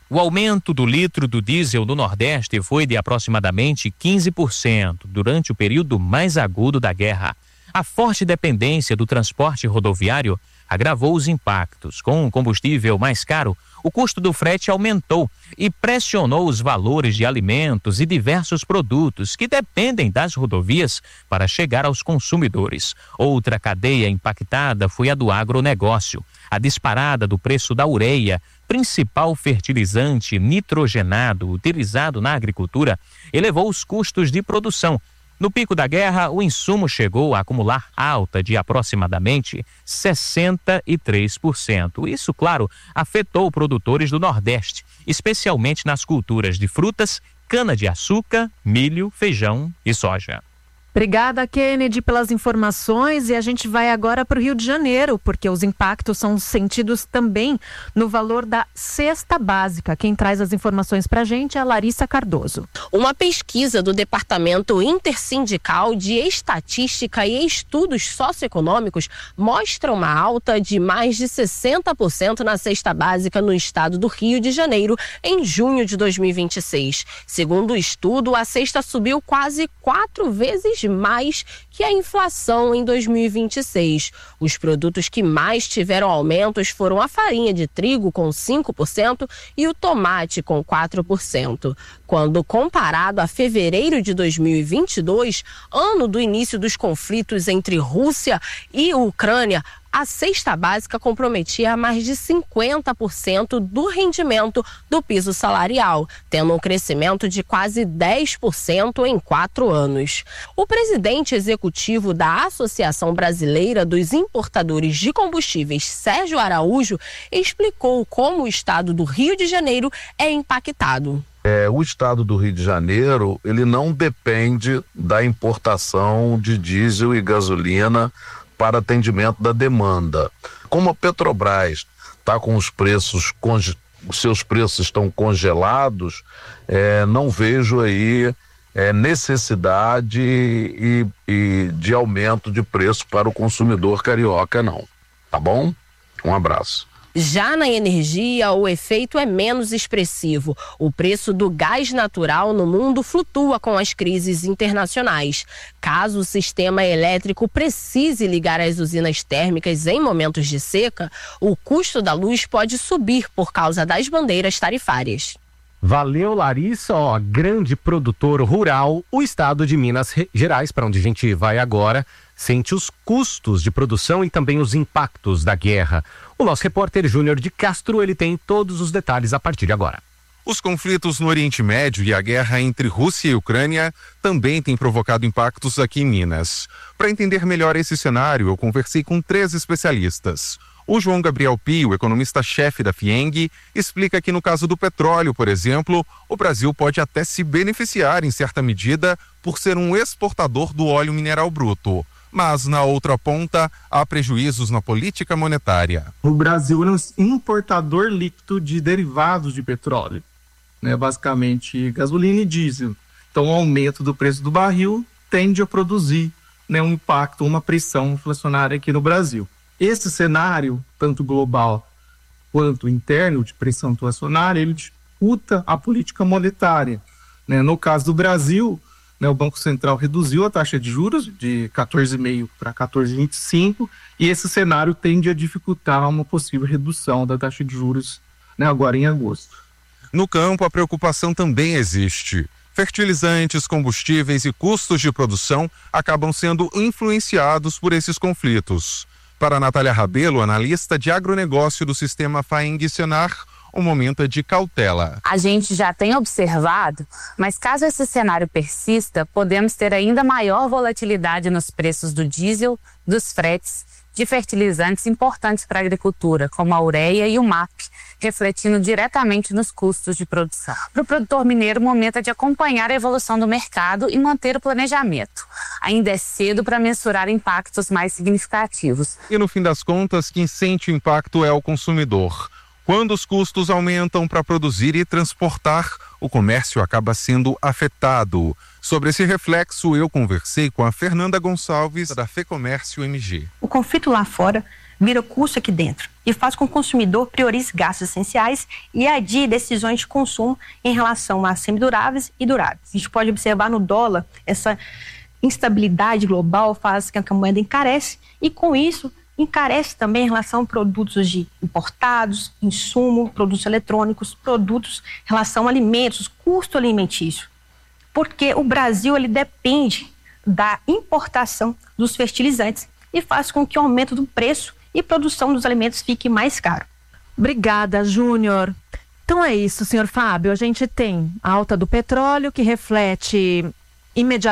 O aumento do litro do diesel no Nordeste foi de aproximadamente quinze por cento durante o período mais agudo da guerra. A forte dependência do transporte rodoviário agravou os impactos. Com o combustível mais caro, o custo do frete aumentou e pressionou os valores de alimentos e diversos produtos que dependem das rodovias para chegar aos consumidores. Outra cadeia impactada foi a do agronegócio. A disparada do preço da ureia, principal fertilizante nitrogenado utilizado na agricultura, elevou os custos de produção. No pico da guerra, o insumo chegou a acumular alta de aproximadamente sessenta e três por cento. Isso, claro, afetou produtores do Nordeste, especialmente nas culturas de frutas, cana-de-açúcar, milho, feijão e soja. Obrigada, Kennedy, pelas informações, e a gente vai agora para o Rio de Janeiro, porque os impactos são sentidos também no valor da cesta básica. Quem traz as informações para a gente é a Larissa Cardoso. Uma pesquisa do Departamento Intersindical de Estatística e Estudos Socioeconômicos mostra uma alta de mais de sessenta por cento na cesta básica no estado do Rio de Janeiro em junho de dois mil e vinte e seis. Segundo o estudo, a cesta subiu quase quatro vezes mais que a inflação em dois mil e vinte e seis. Os produtos que mais tiveram aumentos foram a farinha de trigo com cinco por cento e o tomate com quatro por cento. Quando comparado a fevereiro de dois mil e vinte e dois, ano do início dos conflitos entre Rússia e Ucrânia, a cesta básica comprometia mais de cinquenta por cento do rendimento do piso salarial, tendo um crescimento de quase dez por cento em quatro anos. O presidente executivo da Associação Brasileira dos Importadores de Combustíveis, Sérgio Araújo, explicou como o estado do Rio de Janeiro é impactado. É, o estado do Rio de Janeiro, ele não depende da importação de diesel e gasolina para atendimento da demanda. Como a Petrobras está com os preços, os seus preços estão congelados, é, não vejo aí é, necessidade e, e de aumento de preço para o consumidor carioca, não. Tá bom? Um abraço. Já na energia, o efeito é menos expressivo. O preço do gás natural no mundo flutua com as crises internacionais. Caso o sistema elétrico precise ligar as usinas térmicas em momentos de seca, o custo da luz pode subir por causa das bandeiras tarifárias. Valeu, Larissa. Ó, grande produtor rural, o estado de Minas Gerais, para onde a gente vai agora, sente os custos de produção e também os impactos da guerra. O nosso repórter Júnior de Castro, ele tem todos os detalhes a partir de agora. Os conflitos no Oriente Médio e a guerra entre Rússia e Ucrânia também têm provocado impactos aqui em Minas. Para entender melhor esse cenário, eu conversei com três especialistas. O João Gabriel Pio, economista-chefe da FIENG, explica que no caso do petróleo, por exemplo, o Brasil pode até se beneficiar em certa medida por ser um exportador do óleo mineral bruto. Mas, na outra ponta, há prejuízos na política monetária. O Brasil é um importador líquido de derivados de petróleo, né? Basicamente gasolina e diesel. Então, o aumento do preço do barril tende a produzir, né, um impacto, uma pressão inflacionária aqui no Brasil. Esse cenário, tanto global quanto interno de pressão inflacionária, ele disputa a política monetária, né? No caso do Brasil, né, o Banco Central reduziu a taxa de juros de quatorze vírgula cinco para quatorze vírgula vinte e cinco e esse cenário tende a dificultar uma possível redução da taxa de juros, né, agora em agosto. No campo, a preocupação também existe. Fertilizantes, combustíveis e custos de produção acabam sendo influenciados por esses conflitos. Para Natália Rabelo, analista de agronegócio do sistema FAENG Senar, o momento é de cautela. A gente já tem observado, mas caso esse cenário persista, podemos ter ainda maior volatilidade nos preços do diesel, dos fretes, de fertilizantes importantes para a agricultura, como a ureia e o M A P, refletindo diretamente nos custos de produção. Para o produtor mineiro, o momento é de acompanhar a evolução do mercado e manter o planejamento. Ainda é cedo para mensurar impactos mais significativos. E no fim das contas, quem sente o impacto é o consumidor. Quando os custos aumentam para produzir e transportar, o comércio acaba sendo afetado. Sobre esse reflexo, eu conversei com a Fernanda Gonçalves, da FEComércio M G. O conflito lá fora vira custo aqui dentro e faz com que o consumidor priorize gastos essenciais e adie decisões de consumo em relação a semiduráveis e duráveis. A gente pode observar no dólar essa instabilidade global faz com que a moeda encarece e, com isso, encarece também em relação a produtos de importados, insumo, produtos eletrônicos, produtos em relação a alimentos, custo alimentício. Porque o Brasil ele depende da importação dos fertilizantes e faz com que o aumento do preço e produção dos alimentos fique mais caro. Obrigada, Júnior. Então é isso, senhor Fábio. A gente tem a alta do petróleo que reflete imediatamente